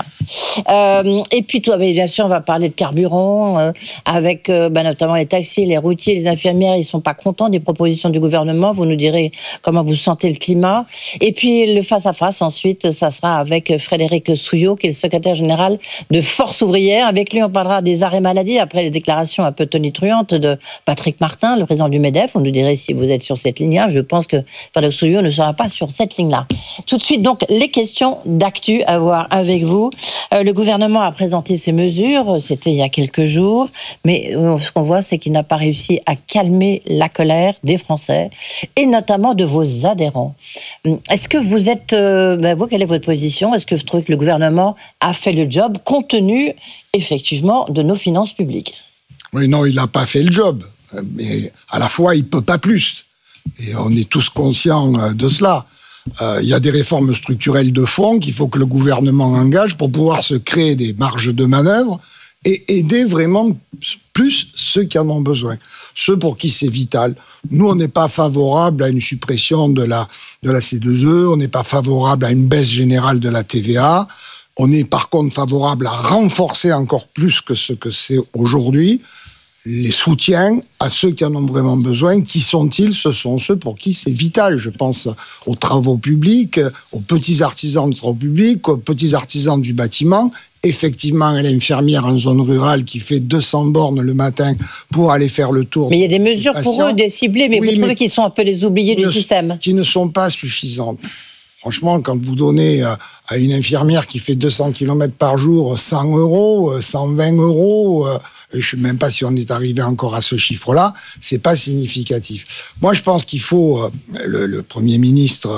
Euh, et puis, toi, bien sûr, on va parler de carburant, euh, avec euh, bah, notamment les taxis, les routiers, les infirmières. Ils ne sont pas contents des propositions du gouvernement. Vous nous direz comment vous sentez le climat. Et puis, le face-à-face, ensuite, ça sera avec Frédéric Souillot, qui est le secrétaire général de Force ouvrière. Avec lui, on parlera des arrêts maladie, après les déclarations un peu tonitruantes de Patrick Martin, le président du MEDEF. On nous dirait si vous êtes sur cette ligne-là. Je pense que Frédéric Souillot ne sera pas sur cette ligne-là. Tout de suite, donc, les questions d'actu à voir avec vous. Euh, le gouvernement a présenté ses mesures, c'était il y a quelques jours, mais euh, ce qu'on voit, c'est qu'il n'a pas réussi à calmer la colère des Français, et notamment de vos adhérents. Est-ce que vous êtes... Euh, ben vous, quelle est votre position? Est-ce que vous trouvez que le gouvernement a fait le job, compte tenu, effectivement, de nos finances publiques? Oui, non, il n'a pas fait le job, mais à la fois, il ne peut pas plus. Et on est tous conscients de cela. Euh, il y a des réformes structurelles de fond qu'il faut que le gouvernement engage pour pouvoir se créer des marges de manœuvre et aider vraiment plus ceux qui en ont besoin, ceux pour qui c'est vital. Nous, on n'est pas favorable à une suppression de la, de la C deux E, on n'est pas favorable à une baisse générale de la T V A, on est par contre favorable à renforcer encore plus que ce que c'est aujourd'hui les soutiens à ceux qui en ont vraiment besoin. Qui sont-ils? Ce sont ceux pour qui c'est vital. Je pense aux travaux publics, aux petits artisans du travaux public, aux petits artisans du bâtiment. Effectivement, à l'infirmière en zone rurale qui fait deux cents bornes le matin pour aller faire le tour. Mais il y a des mesures pour eux, des ciblées, mais oui, vous trouvez qu'ils sont un peu les oubliés du ne, système? Qui ne sont pas suffisantes. Franchement, quand vous donnez à une infirmière qui fait deux cents kilomètres par jour cent euros, cent vingt euros, je ne sais même pas si on est arrivé encore à ce chiffre-là, c'est pas significatif. Moi, je pense qu'il faut... Le, le Premier ministre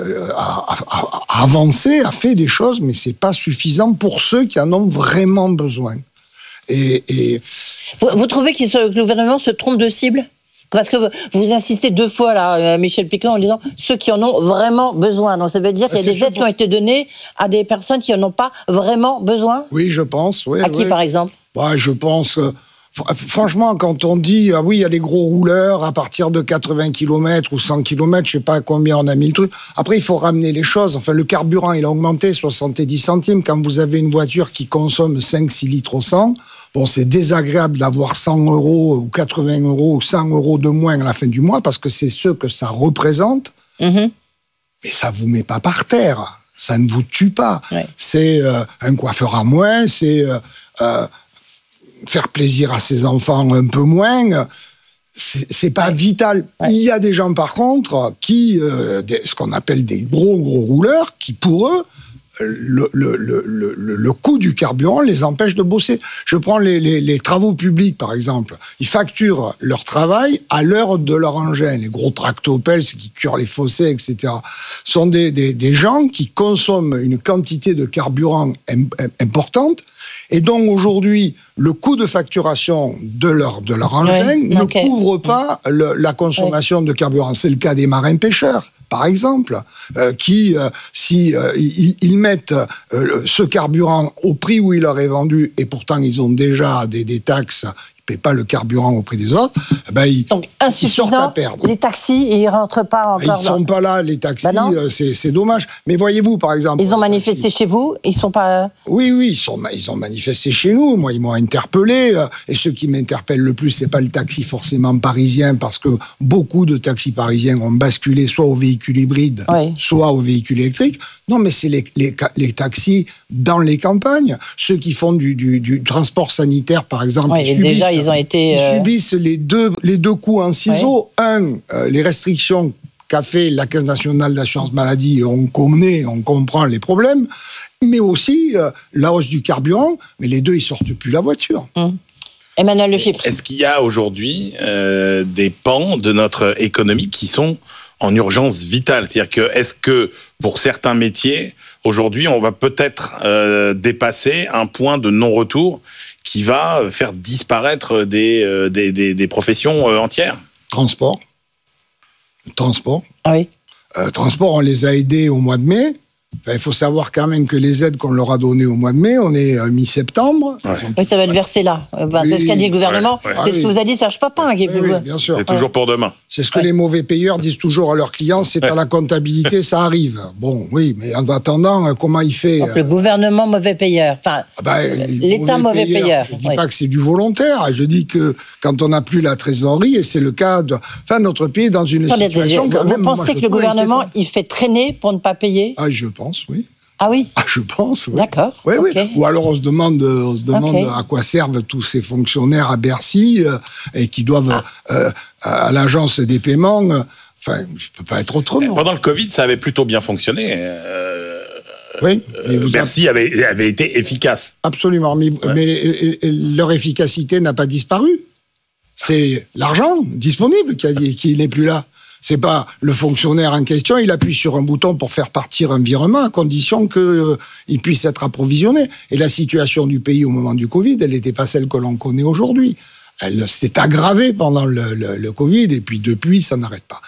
a, a, a avancé, a fait des choses, mais c'est pas suffisant pour ceux qui en ont vraiment besoin. Et, et... Vous, vous trouvez que le gouvernement se trompe de cible? Parce que vous insistez deux fois, là, Michel Picon, en disant ceux qui en ont vraiment besoin. Donc ça veut dire qu'il y a des aides qui ont été données à des personnes qui n'en ont pas vraiment besoin? Oui, je pense. Oui, à qui, oui. par exemple? Ouais, je pense que, franchement, quand on dit, ah oui, il y a des gros rouleurs à partir de quatre-vingts kilomètres ou cent kilomètres, je ne sais pas à combien on a mis le truc. Après, il faut ramener les choses. Enfin, le carburant, il a augmenté soixante-dix centimes. Quand vous avez une voiture qui consomme cinq six litres au cent, bon, c'est désagréable d'avoir cent euros ou quatre-vingts euros ou cent euros de moins à la fin du mois parce que c'est ce que ça représente. Mm-hmm. Mais ça ne vous met pas par terre. Ça ne vous tue pas. Ouais. C'est euh, un coiffeur à moins, c'est euh, euh, faire plaisir à ses enfants un peu moins. C'est, c'est pas ouais. vital. Ouais. Il y a des gens, par contre, qui, euh, des, ce qu'on appelle des gros, gros rouleurs, qui, pour eux, Le, le, le, le, le coût du carburant les empêche de bosser. Je prends les, les, les travaux publics, par exemple. Ils facturent leur travail à l'heure de leur engin. Les gros tractopelles, ceux qui curent les fossés, et cetera, sont des, des, des gens qui consomment une quantité de carburant im, importante Et donc aujourd'hui, le coût de facturation de leur, de leur engin oui, ne okay. couvre pas le, la consommation oui. de carburant. C'est le cas des marins-pêcheurs, par exemple, euh, qui, euh, si euh, ils, ils mettent euh, ce carburant au prix où il leur est vendu, et pourtant ils ont déjà des, des taxes, ils ne paient pas le carburant au prix des autres, ben ils, Donc, ils sortent à perdre. Les taxis, ils ne rentrent pas encore. Ils ne sont pas là, les taxis, ben c'est, c'est dommage. Mais voyez-vous, par exemple... Ils ont manifesté taxis. Chez vous, ils ne sont pas... Oui, oui, ils, sont, ils ont manifesté chez nous. Moi, ils m'ont interpellé. Et ceux qui m'interpellent le plus, ce n'est pas le taxi forcément parisien, parce que beaucoup de taxis parisiens ont basculé soit au véhicule hybride, oui. soit au véhicule électrique. Non, mais c'est les, les, les taxis dans les campagnes. Ceux qui font du, du, du transport sanitaire, par exemple, oui, ils, subissent, déjà, ils, ont été, ils euh... subissent les deux, les deux coups en ciseaux. Oui. Un, euh, les restrictions qu'a fait la Caisse nationale d'assurance maladie, on connaît, on comprend les problèmes, mais aussi euh, la hausse du carburant, mais les deux, ils sortent plus la voiture. Mmh. Emmanuel Le Chypre. Est-ce qu'il y a aujourd'hui euh, des pans de notre économie qui sont en urgence vitale? C'est-à-dire que, est-ce que, pour certains métiers, aujourd'hui, on va peut-être euh, dépasser un point de non-retour qui va faire disparaître des, euh, des, des, des professions euh, entières? Transport. Transport. Ah oui. Euh, transport, on les a aidés au mois de mai. Enfin, il faut savoir quand même que les aides qu'on leur a données au mois de mai, on est euh, mi-septembre. Ouais. Oui, ça va être versé là. Euh, bah, oui, c'est ce qu'a dit le gouvernement. Ouais, ouais. C'est ah, ce que oui. vous a dit Serge Papin. Qui est oui, plus... oui, bien sûr. C'est toujours pour demain. C'est ce que ouais. les mauvais payeurs disent toujours à leurs clients, c'est ouais. à la comptabilité, ça arrive. Bon, oui, mais en attendant, comment il fait? Donc, le gouvernement mauvais payeur. Enfin, ah ben, l'État mauvais payeur. payeur. Je ne dis oui. pas que c'est du volontaire. Je dis que quand on n'a plus la trésorerie, et c'est le cas de... Enfin, notre pays est dans une Attendez, situation... Quand vous même, pensez moi, que le gouvernement, il fait traîner pour ne pas payer? Ah, je pense, oui. Ah oui. Ah, je pense. Oui. D'accord. Oui, okay. oui. Ou alors on se demande, on se demande okay. à quoi servent tous ces fonctionnaires à Bercy euh, et qui doivent euh, à l'agence des paiements. Euh, enfin, je peux pas être autrement. Pendant le Covid, ça avait plutôt bien fonctionné. Euh, oui. Euh, vous Bercy avez... avait, avait été efficace. Absolument. Mais, ouais. mais et, et, leur efficacité n'a pas disparu. C'est l'argent disponible qui, qui n'est plus là. C'est pas le fonctionnaire en question, il appuie sur un bouton pour faire partir un virement à condition qu'il euh, puisse être approvisionné. Et la situation du pays au moment du Covid, elle n'était pas celle que l'on connaît aujourd'hui. Elle s'est aggravée pendant le, le, le Covid et puis depuis, ça n'arrête pas.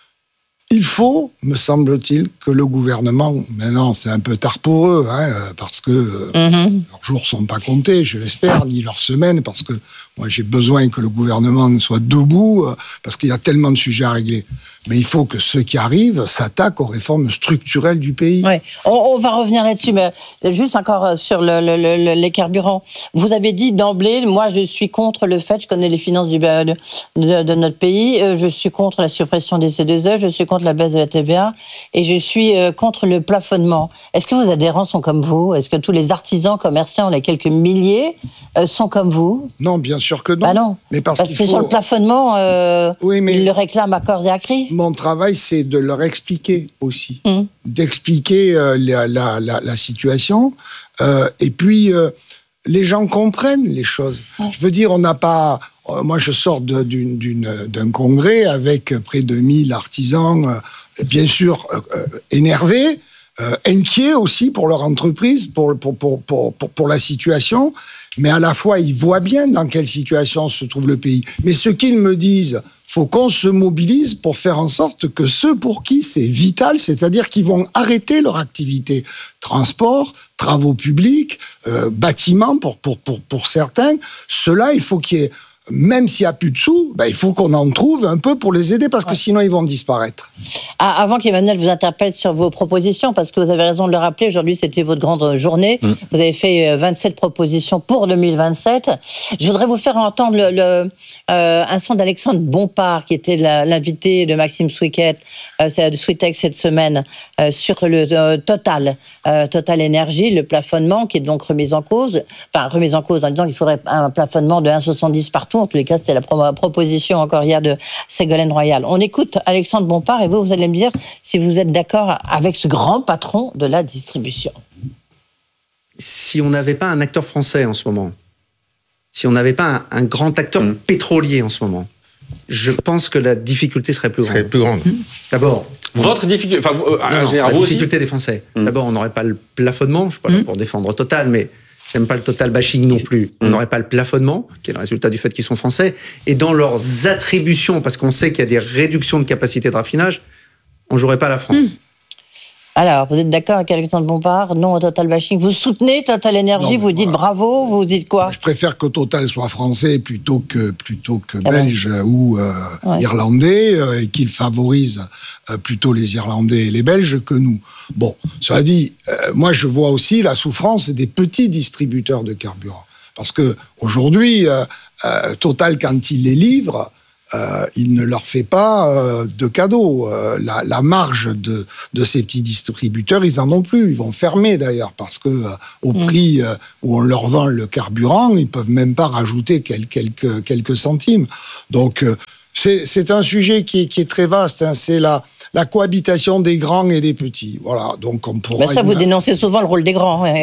Il faut, me semble-t-il, que le gouvernement, maintenant c'est un peu tard pour eux, hein, parce que euh, mm-hmm. leurs jours ne sont pas comptés, je l'espère, ni leurs semaines, parce que moi j'ai besoin que le gouvernement soit debout, euh, parce qu'il y a tellement de sujets à régler. Mais il faut que ceux qui arrivent s'attaquent aux réformes structurelles du pays. Oui, on, on va revenir là-dessus, mais juste encore sur le, le, le, les carburants. Vous avez dit d'emblée, moi je suis contre le fait, je connais les finances du, de, de, de notre pays, je suis contre la suppression des C deux E, je suis contre la baisse de la T V A, et je suis contre le plafonnement. Est-ce que vos adhérents sont comme vous? Est-ce que tous les artisans commerçants, les quelques milliers, sont comme vous? Non, bien sûr que non. Bah non, mais parce, parce qu'il que faut... sur le plafonnement, euh, oui, mais... ils le réclament à corps et à cri. Mon travail, c'est de leur expliquer aussi, mmh. d'expliquer euh, la, la, la, la situation, euh, et puis euh, les gens comprennent les choses. Mmh. Je veux dire, on n'a pas... Euh, moi, je sors de, d'une, d'une, d'un congrès avec près de mille artisans, euh, bien sûr euh, énervés, euh, inquiets aussi pour leur entreprise, pour, pour, pour, pour, pour, pour la situation, mais à la fois, ils voient bien dans quelle situation se trouve le pays. Mais ce qu'ils me disent... faut qu'on se mobilise pour faire en sorte que ceux pour qui c'est vital, c'est-à-dire qu'ils vont arrêter leur activité, transport, travaux publics, euh, bâtiments pour, pour, pour, pour certains, ceux-là, il faut qu'il y ait, même s'il n'y a plus de sous, ben, il faut qu'on en trouve un peu pour les aider, parce que ouais. sinon ils vont disparaître. Ah, avant qu'Emmanuel vous interpelle sur vos propositions, parce que vous avez raison de le rappeler, aujourd'hui c'était votre grande journée, mmh. vous avez fait vingt-sept propositions pour deux mille vingt-sept. Je voudrais vous faire entendre le, le, euh, un son d'Alexandre Bompard, qui était la, l'invité de Maxime Swicket, euh, de Sweetex cette semaine, euh, sur le euh, Total, euh, Total Énergie, le plafonnement qui est donc remis en cause, enfin remis en cause en disant qu'il faudrait un plafonnement de un virgule soixante-dix partout. En tous les cas, c'était la pro- proposition encore hier de Ségolène Royal. On écoute Alexandre Bompard et vous, vous allez me dire si vous êtes d'accord avec ce grand patron de la distribution. Si on n'avait pas un acteur français en ce moment, si on n'avait pas un, un grand acteur mmh. pétrolier en ce moment, je pense que la difficulté serait plus grande. Serait plus grande. Mmh. D'abord... Votre difficulté, enfin, euh, non, non, général, la vous difficulté aussi des Français. Mmh. D'abord, on n'aurait pas le plafonnement, je ne suis pas là pour défendre Total, mais j'aime pas le total bashing non plus. On n'aurait pas le plafonnement, qui est le résultat du fait qu'ils sont français, et dans leurs attributions, parce qu'on sait qu'il y a des réductions de capacité de raffinage, on jouerait pas la France. Mmh. Alors, vous êtes d'accord avec Alexandre Bompard? Non au Total bashing. Vous soutenez Total Énergie? Vous dites voilà. bravo? Vous dites quoi? Je préfère que Total soit français plutôt que, plutôt que ah belge bon. ou euh, ouais. irlandais, euh, et qu'il favorise euh, plutôt les Irlandais et les Belges que nous. Bon, cela dit, euh, moi je vois aussi la souffrance des petits distributeurs de carburant. Parce que aujourd'hui, euh, euh, Total, quand il les livre, Euh, il ne leur fait pas euh, de cadeaux. Euh, la, la marge de, de ces petits distributeurs, ils en ont plus. Ils vont fermer d'ailleurs parce que euh, au mmh. prix euh, où on leur vend le carburant, ils peuvent même pas rajouter quel, quelques, quelques centimes. Donc euh, c'est, c'est un sujet qui est, qui est très vaste. Hein. C'est la, la cohabitation des grands et des petits. Voilà. Donc on pourra. Ben ça, vous dénoncez souvent le rôle des grands. Hein.